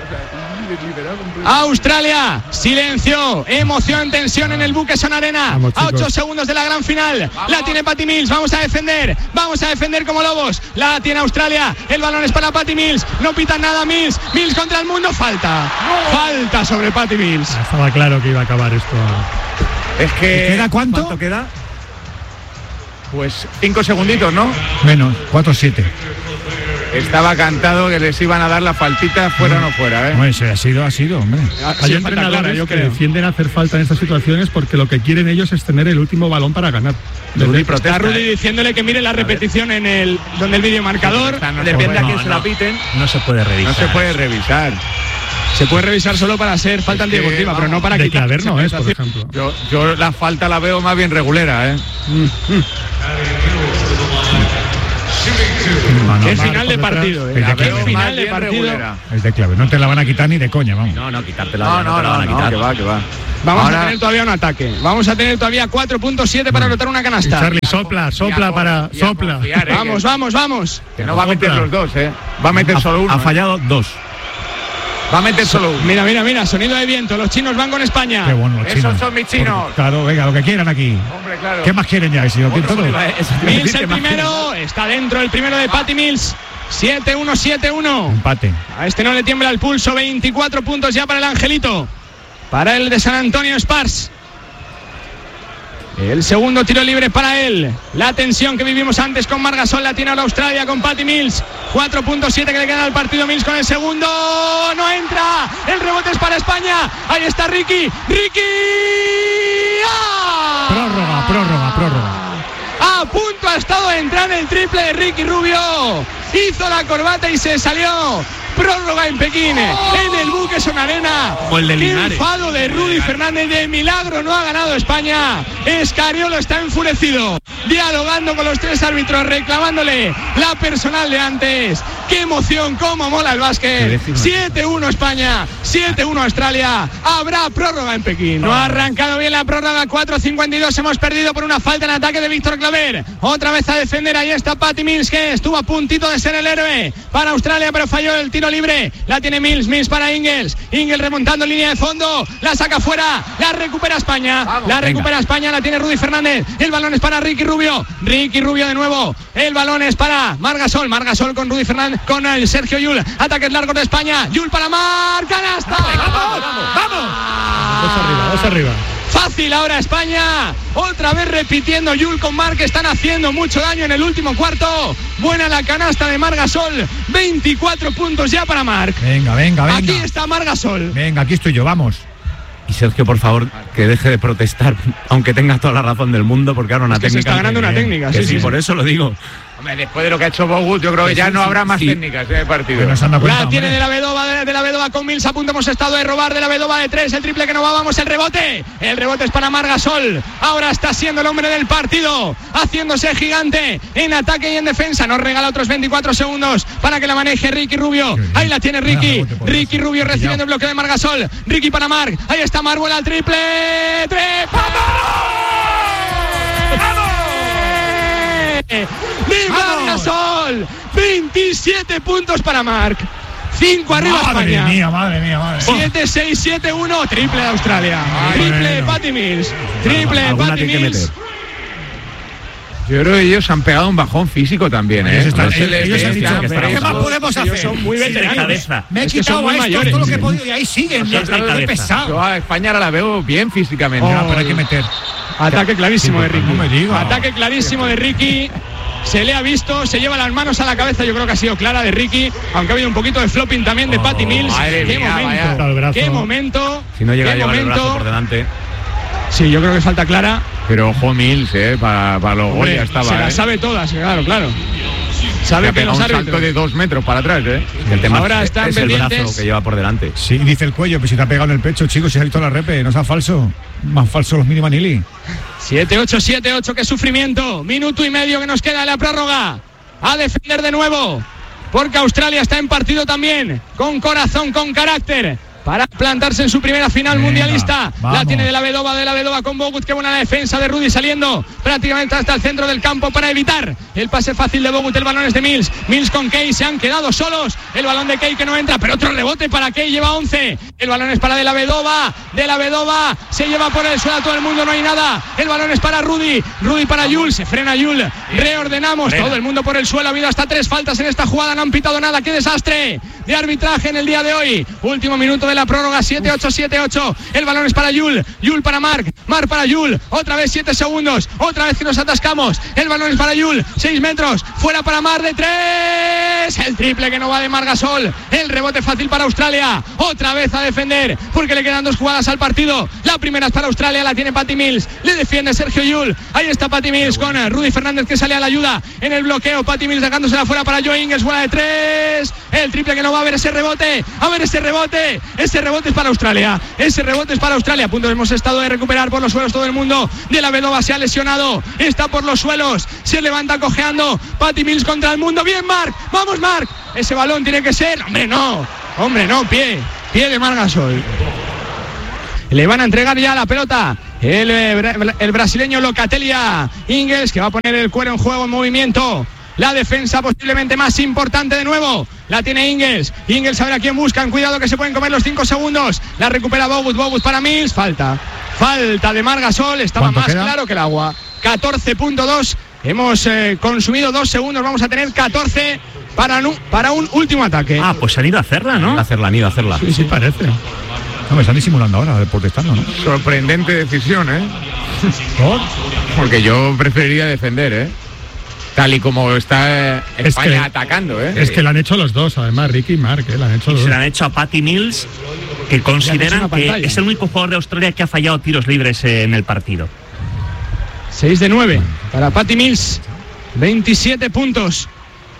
Australia, silencio, emoción, tensión en el Buqueson Arena. Vamos, a ocho segundos de la gran final. Vamos. La tiene Patty Mills, vamos a defender. Vamos a defender como lobos. La tiene Australia, el balón es para Patty Mills. No pitan nada Mills, Mills contra el mundo. Falta, no. falta sobre Patty Mills. Estaba claro que iba a acabar esto. Es que... ¿Queda cuánto? ¿Cuánto queda? Pues cinco segunditos, ¿no? Menos, cuatro siete. Estaba cantado que les iban a dar la faltita fuera o no fuera, ¿eh? Bueno, ha sido, ha sido, hombre. Hay entrenadores clara, yo que creo. defienden hacer falta en estas situaciones porque lo que quieren ellos es tener el último balón para ganar. Rudy protesta, está Rudy eh. diciéndole que mire la repetición en el donde el videomarcador. No depende a quién no, se no, la piten. No se puede revisar. No se puede revisar. Se puede revisar solo para ser falta es antideportiva, pero no para de quitar. Claver no es, por ejemplo. Yo, yo la falta la veo más bien regulera, ¿eh? Mm, mm. No, es final de partido, ¿eh? Es final de partido. Es de Claver, no te la van a quitar ni de coña, vamos. No, no, quitártela. No, no, no, no, no, no, que va, que va. Vamos Ahora... a tener todavía un ataque. Vamos a tener todavía cuatro punto siete para anotar una canasta. Charlie, sopla, sopla para... Sopla. Confiar, eh, vamos, que... vamos, vamos. Que no va a meter los dos, ¿eh? Va a meter ha, solo uno. Ha fallado eh. dos. Va a meter solo uno. Mira, mira, mira, sonido de viento. Los chinos van con España. Qué bueno, los Esos chinos. son mis chinos. Porque, claro, venga, lo que quieran aquí. Hombre, claro. ¿Qué más quieren ya? Si lo todo. Mills el primero. Está dentro el primero de Patty Mills. siete uno, siete uno. Empate. A este no le tiembla el pulso. veinticuatro puntos ya para el Angelito. Para el de San Antonio Spars. El segundo tiro libre para él. La tensión que vivimos antes con Marc Gasol la tiene ahora Australia con Patty Mills. cuatro punto siete que le queda al partido. Mills con el segundo. No entra. El rebote es para España. Ahí está Ricky. Ricky. ¡Ah! Prórroga, prórroga, prórroga. A punto ha estado de entrar el triple de Ricky Rubio. Hizo la corbata y se salió. Prórroga en Pekín, en el Buqueson Arena. O el de Linares. Enfado de Rudy Fernández, de milagro no ha ganado España. Escariolo está enfurecido, dialogando con los tres árbitros, reclamándole la personal de antes. Qué emoción, cómo mola el básquet. siete uno España, siete uno Australia. Habrá prórroga en Pekín. No ha arrancado bien la prórroga, cuatro cincuenta y dos. Hemos perdido por una falta en ataque de Víctor Claver. Otra vez a defender, ahí está Patty Mills, que estuvo a puntito de ser el héroe para Australia, pero falló el tiro libre. La tiene Mills, Mills para Ingles. Ingles remontando en línea de fondo. La saca fuera, la recupera España. Vamos, la recupera venga. España, la tiene Rudy Fernández. El balón es para Ricky Rubio. Ricky Rubio de nuevo. El balón es para Marc Gasol. Marc Gasol con Rudy Fernández, con el Sergio Llull. Ataques largos de España. Llull para Marc. ¡Canasta! ¡Vamos! ¡Vamos! ¡Vamos! Dos arriba, dos arriba. Fácil ahora España. Otra vez repitiendo Llull con Marc, que están haciendo mucho daño en el último cuarto. Buena la canasta de Marc Gasol. veinticuatro puntos ya para Marc. Venga, venga, venga. Aquí está Marc Gasol. Venga, aquí estoy yo, vamos. Y Sergio, por favor, que deje de protestar, aunque tenga toda la razón del mundo, porque ahora una es que técnica. Se está ganando una técnica, que sí, sí, sí, por sí. eso lo digo. Hombre, después de lo que ha hecho Bogut, yo creo que ya no habrá más sí. técnicas en el partido. Pues no cuenta, la tiene hombre. de la Vedova, de, de la Vedova con Mills. A punto hemos estado de robar de la Vedova de tres. El triple que no va, vamos, el rebote. El rebote es para Marc Gasol. Ahora está siendo el hombre del partido, haciéndose gigante en ataque y en defensa. Nos regala otros veinticuatro segundos para que la maneje Ricky Rubio. Ahí la tiene Ricky. Ricky Rubio recibiendo el bloque de Marc Gasol. Ricky para Marc. Ahí está Marc, vuela al triple. ¡Tres! ¡Vamos! de Margasol. veintisiete puntos para Marc. cinco arriba madre España. Madre mía, madre mía, madre mía. siete seis siete uno, triple de Australia. Ay, triple de Patty Mills. Triple de Patty Mills. Yo creo que ellos han pegado un bajón físico también, ¿eh? Están, No se les ellos ve han que dicho, han ¿qué pegado. más podemos Ellos hacer? son muy veteranos. Me he Es que quitado son muy a estos mayores. todo lo que he podido y ahí siguen. Yo Qué creo que- pesado. Yo a España ahora la veo bien físicamente. Oh, pero hay que meter. Ataque clarísimo de Ricky. No me digas. Ataque clarísimo de Ricky. Se le ha visto, se lleva las manos a la cabeza. Yo creo que ha sido clara de Ricky, aunque ha habido un poquito de flopping también de Patty Mills. madre Qué mía, momento, vaya. qué momento. Si no llega a qué llevar el momento. brazo por delante. Sí, yo creo que falta clara. Pero ojo Mills, ¿eh? Para, para los Hombre, goles ya estaba, se ¿eh? las sabe todas, claro, claro. Se Sabe ha que pegado los un salto árbitros. de dos metros para atrás, ¿eh? El tema Ahora es, están es el pendientes. brazo que lleva por delante. Sí, dice el cuello, pero si te ha pegado en el pecho, chicos, si has visto la repe, no sea falso. Más falso los mini Manili. siete ocho, siete ocho, qué sufrimiento. Minuto y medio que nos queda de la prórroga. A defender de nuevo. Porque Australia está en partido también. Con corazón, con carácter. Para plantarse en su primera final Venga, mundialista. vamos. La tiene de la Vedova, de la Vedova con Bogut. Qué buena la defensa de Rudy saliendo prácticamente hasta el centro del campo para evitar el pase fácil de Bogut. El balón es de Mills. Mills con Kay, se han quedado solos. El balón de Kay que no entra, pero otro rebote para Kay, lleva once. El balón es para de la Vedova, de la Vedova. Se lleva por el suelo a todo el mundo, no hay nada. El balón es para Rudy. Rudy para Jules, se frena Jules. Reordenamos, todo el mundo por el suelo. Ha habido hasta tres faltas en esta jugada, no han pitado nada. Qué desastre de arbitraje en el día de hoy. Último minuto de la prórroga, siete ocho, siete ocho. El balón es para Yul, Yul para Marc, Marc para Yul. Otra vez siete segundos, otra vez que nos atascamos. El balón es para Yul, seis metros, fuera para Marc de tres. El triple que no va de Margasol. El rebote fácil para Australia. Otra vez a defender, porque le quedan dos jugadas al partido. La primera es para Australia, la tiene Patty Mills. Le defiende Sergio Yul. Ahí está Patty Mills con Rudy Fernández que sale a la ayuda en el bloqueo. Patty Mills dejándosela fuera para Joe Ingles, fuera de tres. El triple que no va a ver ese rebote. A ver ese rebote. Ese rebote es para Australia. Ese rebote es para Australia. A punto hemos estado de recuperar por los suelos todo el mundo. De la Vedova se ha lesionado. Está por los suelos. Se levanta cojeando. Patty Mills contra el mundo. Bien, Marc. Vamos, Marc. Ese balón tiene que ser. Hombre, no. Hombre, no. Pie. Pie de Margasol. Le van a entregar ya la pelota el, el brasileño Locatelia Ingles, que va a poner el cuero en juego, en movimiento. La defensa posiblemente más importante de nuevo. La tiene Ingles. Ingles a ver a quién buscan. Cuidado que se pueden comer los cinco segundos. La recupera Bogut. Bogut para Mills. Falta. Falta de Margasol. Estaba más queda? claro que el agua. catorce punto dos. Hemos eh, consumido dos segundos. Vamos a tener catorce para, nu- para un último ataque. Ah, pues han ido a hacerla, ¿no? A hacerla, han ido a hacerla. Sí, sí, parece. No, me están disimulando ahora, protestando, ¿no? Sorprendente decisión, ¿eh? ¿Por? Porque yo preferiría defender, ¿eh? Tal y como está eh, Es España que- atacando, ¿eh? Es que lo han hecho los dos, además, Ricky y Marc, ¿eh? Lo han hecho Y los se dos. la han hecho a Patty Mills, que consideran una que pantalla. es el único jugador de Australia que ha fallado tiros libres eh, en el partido. seis de nueve para Patty Mills. veintisiete puntos.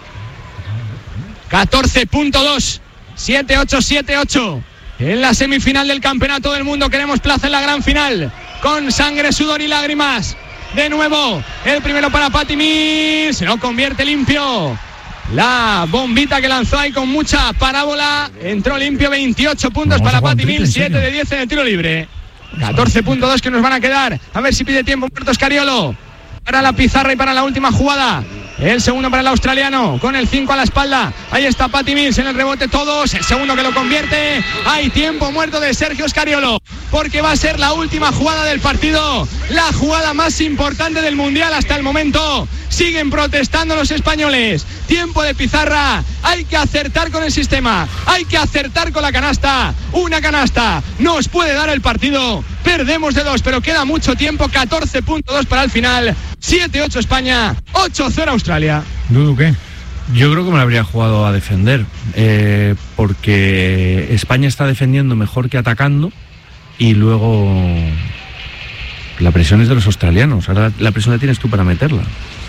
catorce punto dos. siete ocho, siete ocho. En la semifinal del Campeonato del Mundo queremos plaza en la gran final. Con sangre, sudor y lágrimas. De nuevo, el primero para Patty Mills. Se lo convierte limpio. La bombita que lanzó ahí con mucha parábola. Entró limpio, veintiocho puntos Vamos a para jugar un Patty triple, Mills. ¿en serio? siete de diez en el tiro libre. catorce punto dos que nos van a quedar. A ver si pide tiempo muerto Scariolo. Para la pizarra y para la última jugada. El segundo para el australiano, con el cinco a la espalda. Ahí está Patty Mills en el rebote todos. El segundo que lo convierte. Hay tiempo muerto de Sergio Scariolo, porque va a ser la última jugada del partido. La jugada más importante del Mundial hasta el momento. Siguen protestando los españoles. Tiempo de pizarra. Hay que acertar con el sistema. Hay que acertar con la canasta. Una canasta nos puede dar el partido. Perdemos de dos, pero queda mucho tiempo. catorce punto dos para el final. siete ocho España. ocho cero Australia. Dudu, ¿qué? Yo creo que me lo habría jugado a defender, eh, porque España está defendiendo mejor que atacando y luego la presión es de los australianos. Ahora la presión la tienes tú para meterla.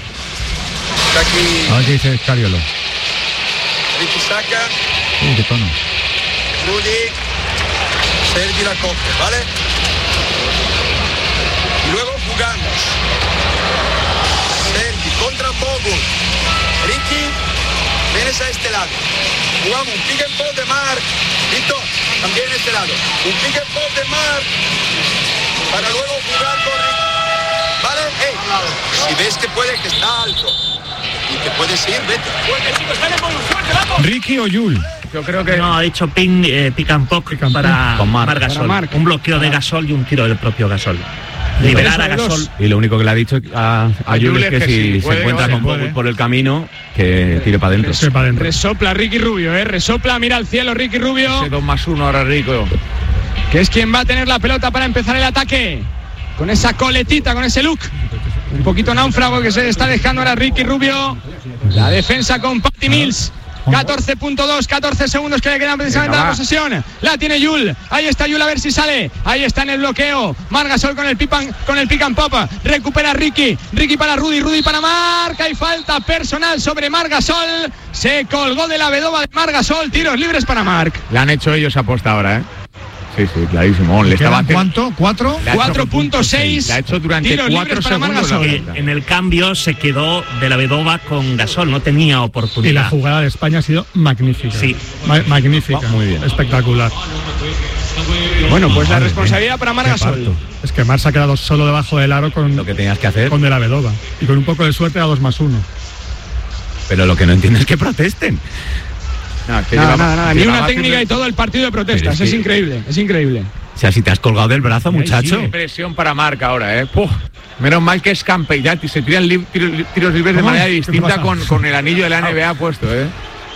A ver qué dice Scariolo. Ricky saca, Uy, qué tono. Rudy, Sergi la coge, ¿vale? Y luego jugamos. Sergi contra Bogut. Ricky, vienes a este lado. Jugamos un pick and pop de Marc. Víctor, también a este lado. Un pick and pop de Marc. Para luego jugar con Ricky. ¿Vale? Hey, Si ves que puede, que está alto y que puedes ir, vete. Ricky o Yul. Yo creo que no ha dicho pin, eh, pick and pop Pick and para, pop. Marc Para Gasol. Marc. Un bloqueo de Gasol y un tiro del propio Gasol. Liberar a Gasol. Y lo único que le ha dicho a, a Jules es que, si si se puede, encuentra se con puede. Bogut por el camino, que tire para adentro. Sí, para adentro. Resopla Ricky Rubio, ¿eh? Resopla, mira al cielo Ricky Rubio, ese dos más uno ahora Rico. que es quien va a tener la pelota para empezar el ataque. Con esa coletita, con ese look. Un poquito náufrago que se está dejando ahora Ricky Rubio. La defensa con Patty Mills. catorce punto dos, catorce segundos que le quedan precisamente a la posesión. La tiene Yul. Ahí está Yul, a ver si sale. Ahí está en el bloqueo. Marc Gasol con el pipan, con el pick and pop. Recupera Ricky. Ricky para Rudy. Rudy para Marc. Hay falta personal sobre Marc Gasol. Se colgó de la vedova de Marc Gasol. Tiros libres para Marc. Le han hecho ellos aposta ahora, ¿eh? Sí, sí, clarísimo. Le estaba ¿Quedan cuánto? ¿Cuatro? Le ha hecho cuatro punto seis. Le ha hecho durante tiros cuatro libres para Marc segundos. Gasol. la Que en el cambio se quedó de la Vedova con Gasol, no tenía Y la oportunidad. jugada de España ha sido magnífica. Sí. Ma- magnífica. Muy bien. Espectacular. Bueno, pues la Madre responsabilidad para Marc Qué Gasol. parto. Es que Marc se ha quedado solo debajo del aro con, Lo que tenías que hacer, con De la Vedova. Y con un poco de suerte a dos más uno. pero lo que no entiendo es que protesten. No, que Nada, llevaba- nada, nada. Ni llevaba una técnica haciendo- y todo el partido de protestas. Pero es Es que- increíble, es increíble. O sea, si te has colgado del brazo, muchacho. Qué presión para Marc ahora, ¿eh? Puf. Menos mal que es campe, ya se tiran li- tiros, tiros libres de ¿Cómo? manera ¿Qué distinta pasa? con, con el anillo de la N B A puesto, ¿eh?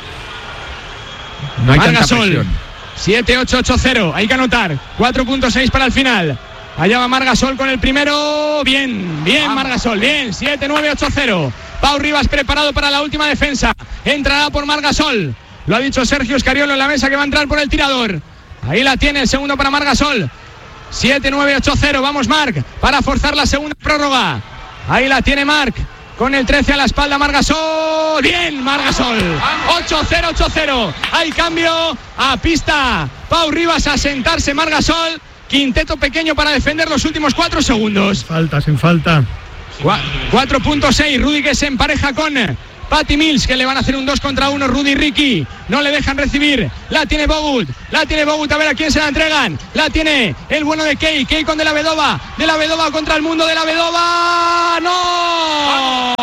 No hay Marc tanta Gasol. presión. siete ocho ocho cero. Hay que anotar. cuatro punto seis para el final. Allá va Marc Gasol con el primero. Bien, bien Marc Gasol. Bien. siete nueve ocho cero. Pau Rivas preparado para la última defensa. Entrará por Marc Gasol. Lo ha dicho Sergio Escariolo en la mesa, que va a entrar por el tirador. Ahí la tiene el segundo para Marc Gasol. siete nueve ocho cero. Vamos Marc para forzar la segunda prórroga. Ahí la tiene Marc. Con el trece a la espalda, Marc Gasol. Bien, Marc Gasol. ocho cero ocho cero. Hay cambio a pista. Pau Rivas a sentarse, Marc Gasol. Quinteto pequeño para defender los últimos cuatro segundos. Falta, sin falta. cuatro punto seis. Rudy, que se empareja con Patty Mills, que le van a hacer un dos contra uno. Rudy y Ricky no le dejan recibir. La tiene Bogut. La tiene Bogut. A ver a quién se la entregan. La tiene el bueno de Key. Key con De la Vedova. De la Vedova contra el mundo. De la Vedova. ¡No!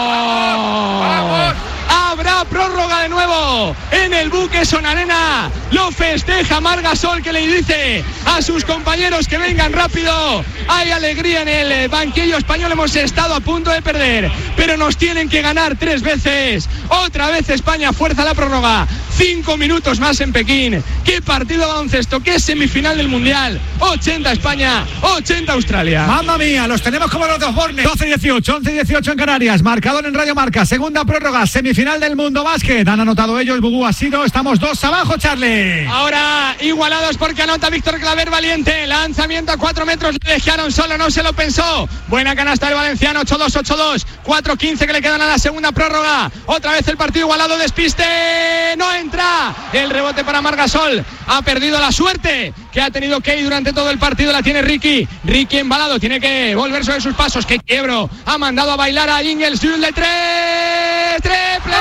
Habrá prórroga de nuevo en el Buqueson Arena. Lo festeja Marc Gasol, que le dice a sus compañeros que vengan rápido. Hay alegría en el banquillo español. Hemos estado a punto de perder, pero nos tienen que ganar tres veces. Otra vez España fuerza la prórroga. Cinco minutos más en Pekín. Qué partido de baloncesto, qué semifinal del Mundial. ochenta España, ochenta Australia. ¡Mamma mía! Los tenemos como los dos bornes. doce dieciocho, once dieciocho en Canarias. Marcador en Radio Marca. Segunda prórroga, semifinal del Mundo Básquet. Han anotado ellos, Bugú ha sido. Estamos dos abajo, Charlie. Ahora igualados porque anota Víctor Claver Valiente. Lanzamiento a cuatro metros. Le dejaron solo, no se lo pensó. Buena canasta del valenciano. ocho dos, ocho dos. cuatro quince que le quedan a la segunda prórroga. Otra vez el partido igualado. Despiste. No entra. El rebote para Marc Gasol. Ha perdido la suerte que ha tenido Key durante todo el partido. La tiene Ricky. Ricky embalado. Tiene que volver sobre sus pasos. Que quiebro. Ha mandado a bailar a Ingles. Yul de tres. ¡Triple!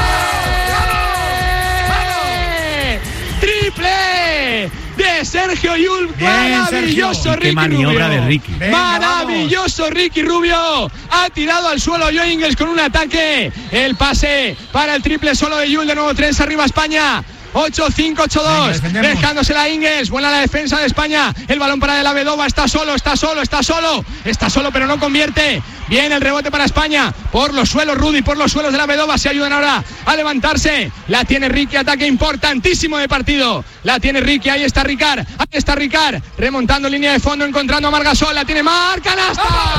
¡Triple! De Sergio Yul. Bien, Maravilloso Sergio. Ricky Qué maniobra Rubio. de Ricky. Venga, Maravilloso Ricky Rubio. Ha tirado al suelo Joe Ingles con un ataque. El pase para el triple solo de Yul. De nuevo tres arriba España. ocho cinco ocho dos. defendemos. Dejándosela a Ingles. Buena la defensa de España. El balón para De la Vedova. Está solo, está solo, está solo. Está solo, pero no convierte. Bien el rebote para España. Por los suelos, Rudy, por los suelos de La Vedova. Se ayudan ahora a levantarse. La tiene Ricky. Ataque importantísimo de partido. La tiene Ricky. Ahí está Ricard. Ahí está Ricard. Remontando línea de fondo. Encontrando a Marc Gasol. La tiene Marc. ¡Canasta!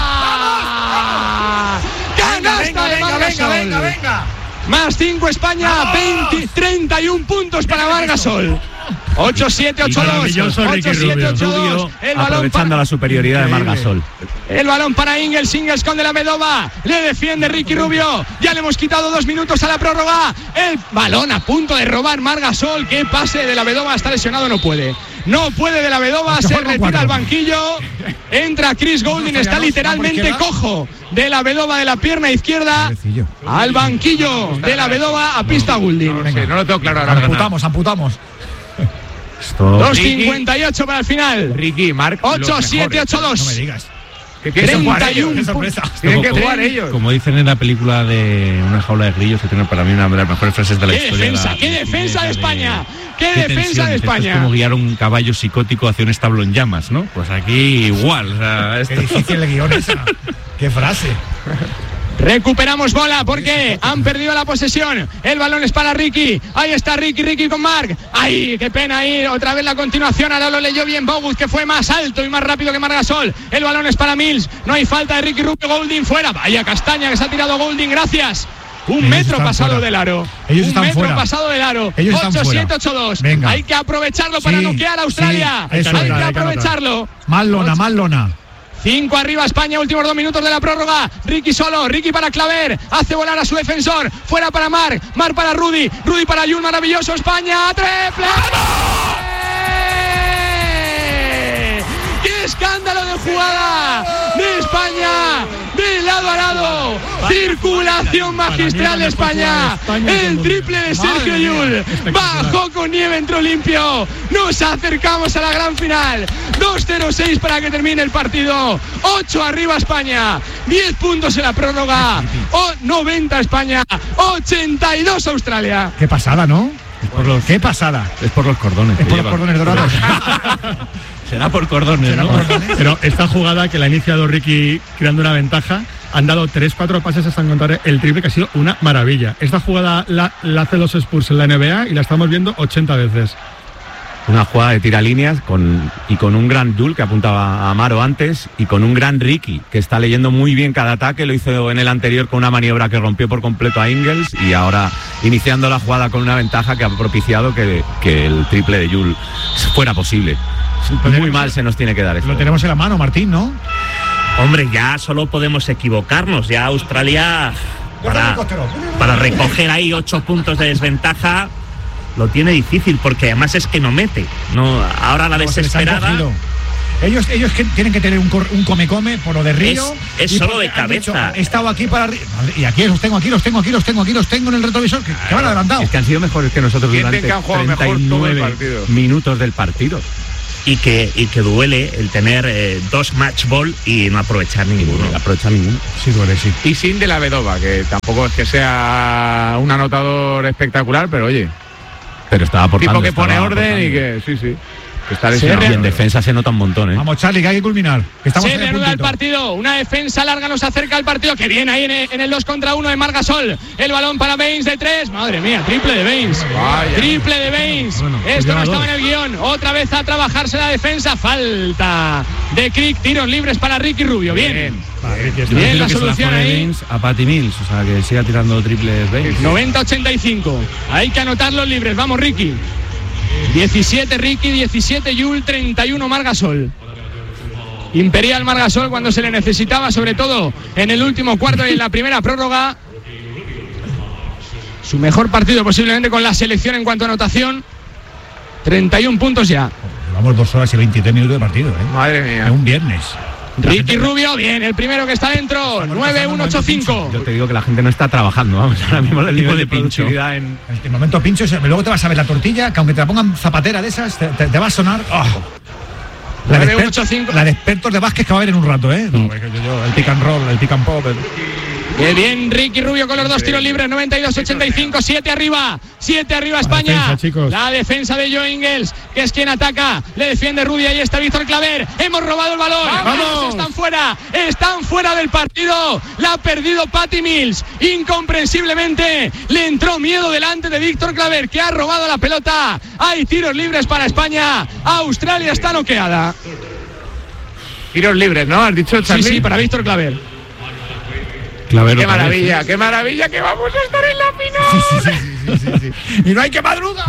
¡Canasta Venga, de venga, Marc venga, Gasol! venga, venga. Más cinco España, veinte, treinta y un puntos para Marc Gasol. ocho siete ocho dos. Maravilloso Ricky ocho siete ocho dos. Rubio, El balón aprovechando para, la superioridad de Marc Gasol. el balón para Ingles. Ingles con De la Vedova. Le defiende Ricky Rubio. Ya le hemos quitado dos minutos a la prórroga. El balón a punto de robar Marc Gasol. Qué pase. De la Vedova está lesionado, no puede. No puede De la Vedova. Se retira al banquillo. Entra Chris Goulding. Está literalmente cojo. De la Vedova de la pierna izquierda. Al banquillo de la Vedova, a pista Goulding. No sé, no lo tengo claro ahora. Amputamos, amputamos. dos cincuenta y ocho para el final. Ricky y Marc. ocho siete ocho No me dos. digas. Que tienen que jugar ellos, treinta y uno qué sorpresa. puntos. Tienen que Como- jugar ellos. Como dicen en la película de Una jaula de grillos, que tiene para mí una de las mejores frases de la ¡Qué historia. defensa, la- qué defensa de España! ¡Qué qué defensa tensión, de dices, España! Es como guiar un caballo psicótico hacia un establo en llamas, ¿no? Pues aquí igual. O sea, esto- Qué difícil el guión esa. Qué frase. Recuperamos bola porque han perdido la posesión. El balón es para Ricky. Ahí está Ricky, Ricky con Marc. ¡Ay, qué pena ahí! Otra vez la continuación. Ahora lo leyó bien Bogut, que fue más alto y más rápido que Margasol. El balón es para Mills. No hay falta de Ricky Rubio. Golding fuera. Vaya castaña que se ha tirado Golding. Gracias. Un Ellos metro están pasado fuera. del aro. Ellos Un están metro fuera. pasado del aro. Ellos están ocho fuera. siete ocho dos. Venga. Hay que aprovecharlo para Sí, noquear a Australia. sí, eso hay es, que hay que aprovecharlo. Más lona, más lona. Cinco arriba España, últimos dos minutos de la prórroga. Ricky solo, Ricky para Claver. Hace volar a su defensor. Fuera para Marc, Marc para Rudy. Rudy para Jul, maravilloso. España, triple. ¡Qué escándalo de jugada de España! De lado a lado. Circulación magistral de España. El triple de Sergio Llull. Bajó con nieve, entró limpio. Nos acercamos a la gran final. dos cero seis para que termine el partido. ocho arriba España. diez puntos en la prórroga. O noventa España. ochenta y dos Australia. Qué pasada, ¿no? por los, Qué pasada. es por los cordones. Es que por los llevan. cordones dorados. Será por cordones, Será ¿no? por cordones. Pero esta jugada que la ha iniciado Ricky creando una ventaja, han dado tres cuatro pases hasta encontrar el triple, que ha sido una maravilla. Esta jugada la, la hacen los Spurs en la N B A y la estamos viendo ochenta veces. Una jugada de tiralíneas con, y con un gran Jul que apuntaba a Amaro antes y con un gran Ricky que está leyendo muy bien cada ataque. Lo hizo en el anterior con una maniobra que rompió por completo a Ingles y ahora iniciando la jugada con una ventaja que ha propiciado que, que el triple de Jul fuera posible. Muy mal se nos tiene que dar esto. Lo tenemos en la mano, Martín, ¿no? Hombre, ya solo podemos equivocarnos. Ya Australia, para, para recoger ahí ocho puntos de desventaja, lo tiene difícil, porque además es que no mete. No, ahora la No, se les han desesperada. cogido. Ellos, ellos que tienen que tener un, cor- un come-come por lo de Río. Es- es y solo porque de han dicho, cabeza. he estado aquí para Río. Y aquí los tengo, aquí los tengo, aquí los tengo, aquí los tengo en el retrovisor. Que, que van adelantado. Es que han sido mejores que nosotros Sienten durante que han jugado mejor treinta y todo el nueve partido. minutos del partido. Y que, y que duele el tener eh, dos match ball y no aprovechar ninguno. No aprovecha ninguno. Sí, duele, sí. Y sin de la Vedova, que tampoco es que sea un anotador espectacular, pero oye, Pero estaba aportando. tipo que pone estaba orden aportando. y que sí, sí. Que está Sí, lesionado. Y en defensa se nota un montón, ¿eh? Vamos, Charlie, que hay que culminar. Que estamos Se en el reanuda el puntito. partido. Una defensa larga nos acerca al partido. Que viene ahí en el, en el dos contra uno de Margasol. El balón para Baines de tres. Madre mía, triple de Baines. Vaya. Triple de Baines. Bueno, pues Esto no lleva estaba dos. en el guión. Otra vez a trabajarse la defensa. Falta de Crick. Tiros libres para Ricky Rubio. Bien. Vale, Ricky está- Bien la que se solución pone ahí. Baines a Patty Mills, o sea, que siga tirando triples Baines. noventa ochenta y cinco. Hay que anotar los libres. Vamos, Ricky. diecisiete Ricky, diecisiete Jul, treinta y uno Margasol. Imperial Margasol cuando se le necesitaba, sobre todo en el último cuarto y en la primera prórroga. Su mejor partido posiblemente con la selección en cuanto a anotación. treinta y uno puntos ya. Llevamos dos horas y veintitrés minutos de partido, ¿eh? Madre Es mía. un viernes. Ricky Rubio, bien, el primero que está dentro. nueve uno ocho cinco. Yo te digo que la gente no está trabajando, vamos, ahora mismo el Tipo nivel de de pincho. productividad en... En el momento pincho, luego te vas a ver la tortilla, que aunque te la pongan zapatera de esas, te, te- te va a sonar. ¡Oh! La, de nueve uno exper- ocho cinco. la de expertos de básquet que va a haber en un rato, ¿eh? No, es que yo- yo, el pick and roll, el pick and pop. el- Qué bien, Ricky Rubio con los dos tiros libres, noventa y dos ochenta y cinco, siete arriba, siete arriba España. defensa, chicos. La defensa de Joe Ingles, que es quien ataca, le defiende Rudy, ahí está Víctor Claver. Hemos robado el balón. ¡Vamos! Están fuera, están fuera del partido. La ha perdido Patty Mills, incomprensiblemente. Le entró miedo delante de Víctor Claver, que ha robado la pelota. Hay tiros libres para España. Australia está noqueada. Tiros libres, ¿no? ¿Has dicho, Sí, Charlie? sí, para Víctor Claver. Clavero Qué otra vez, maravilla, ¿eh? qué maravilla que vamos a estar en la final. Sí, sí, sí, sí. Y no hay que madrugar.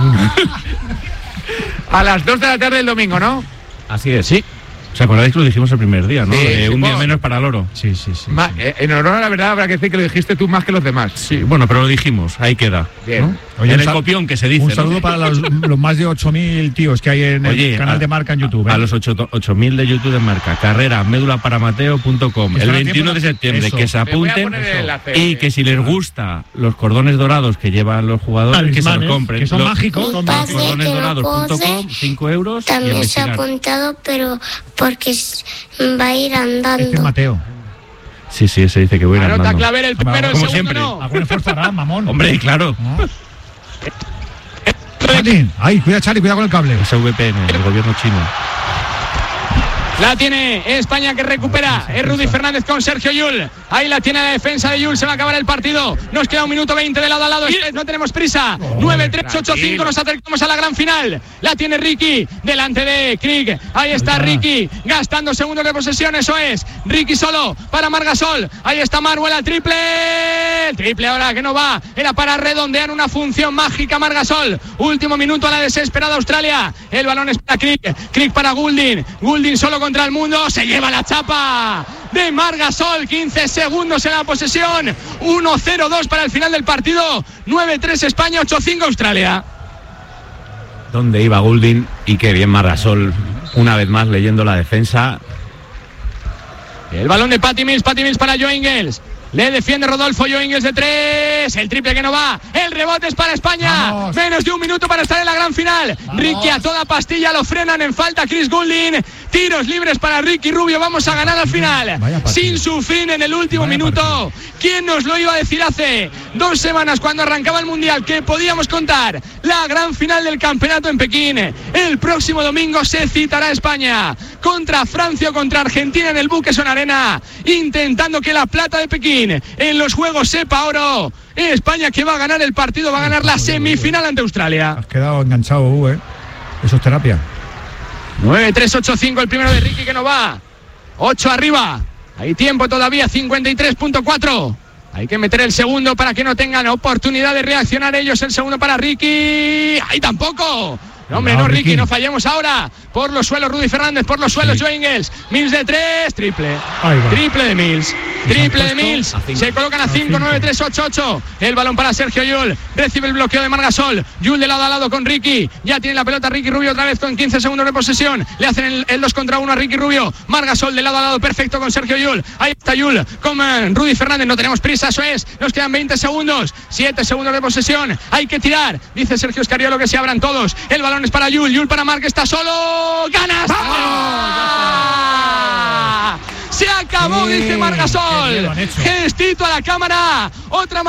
A las dos de la tarde del domingo, ¿no? Así es. Sí. ¿Os acordáis que lo dijimos el primer día, no? Sí, Eh, sí, un día bueno. menos para el oro. Sí, sí, sí. Ma- eh, en honor a la verdad habrá que decir que lo dijiste tú más que los demás. Sí, bueno, pero lo dijimos, ahí queda. Bien. ¿no? Oye, en un el sal- copión que se dice. Un ¿no? saludo para los, los más de ocho mil tíos que hay en el Oye, canal a- de Marca en YouTube. ¿eh? A los ocho mil de YouTube de Marca. Carrera médula para mateo punto com. Estará El veintiuno de tiempo- septiembre, eso. que se Te voy a apunten. poner el enlace. Y que si les gusta los cordones dorados que llevan los jugadores, que se los Talismanes, compren. que son Los mágicos. Son Pase cordones que no dorados punto com, coge, cinco euros. y a también se ha investigar. apuntado, pero por porque va a ir andando. Este es Mateo. Sí, sí, se dice que voy a ir Anota andando. Claver el primero, Como el segundo siempre. no. Algún esfuerzo hará, mamón. Hombre, claro. ¿No? Charlie, ay, cuida Charlie, cuidado con el cable. S V P N, el gobierno chino. La tiene España que recupera. Es Rudy Fernández con Sergio Llull. Ahí la tiene la defensa de Llull. Se va a acabar el partido. Nos queda un minuto veinte de lado a lado. No tenemos prisa. nueve tres ocho cinco. Nos acercamos a la gran final. La tiene Ricky delante de Krieg. Ahí está Ricky gastando segundos de posesión. Eso es. Ricky solo para Margasol. Ahí está Manuel al triple. El triple ahora que no va. Era para redondear una función mágica Margasol. Último minuto a la desesperada Australia. El balón es para Krieg. Krieg para Goulding. Goulding solo contra el mundo, se lleva la chapa de Margasol, quince segundos en la posesión, uno cero dos para el final del partido, nueve tres España, ocho cinco Australia. ¿Dónde iba Goulding? Y qué bien Margasol, una vez más leyendo la defensa. El balón de Patty Mills, Patty Mills para Joe Ingles. Le defiende Rodolfo, Joe Ingles de tres. El triple que no va. El rebote es para España. Vamos. Menos de un minuto para estar en la gran final. Vamos. Ricky a toda pastilla, lo frenan en falta Chris Goulding. Tiros libres para Ricky Rubio. Vamos a ganar al final. Sin sufrir en el último Vaya minuto. Partido. ¿Quién nos lo iba a decir hace dos semanas cuando arrancaba el Mundial que podíamos contar la gran final del campeonato en Pekín? El próximo domingo se citará España contra Francia o contra Argentina en el Buqueson Arena, intentando que la plata de Pekín en los Juegos sepa oro. España que va a ganar el partido, va a ganar la semifinal ante Australia. Has quedado enganchado, U, ¿eh? Eso es terapia. nueve tres ocho cinco el primero de Ricky que no va. ocho arriba. Hay tiempo todavía, cincuenta y tres punto cuatro. Hay que meter el segundo para que no tengan oportunidad de reaccionar ellos. El segundo para Ricky. ¡Ahí tampoco! No, hombre, no, no, Ricky, Ricky, no fallemos ahora. Por los suelos, Rudy Fernández, por los suelos, sí. Joe Ingles. Mills de tres, triple. Triple de Mills. Triple de Mills. Se colocan a cinco, nueve tres ocho ocho. El balón para Sergio Llull. Recibe el bloqueo de Margasol. Llull de lado a lado con Ricky. Ya tiene la pelota Ricky Rubio otra vez con quince segundos de posesión. Le hacen el, el dos contra uno a Ricky Rubio. Margasol de lado a lado, perfecto con Sergio Llull. Ahí está Llull con uh, Rudy Fernández. No tenemos prisa, eso es. Nos quedan veinte segundos. siete segundos de posesión. Hay que tirar. Dice Sergio Escariolo que se abran todos. El balón es para Llull. Llull para Marc, está solo. ¡Ganas! ¡Se acabó! Sí, dice Margasol. Gestito a la cámara. Otra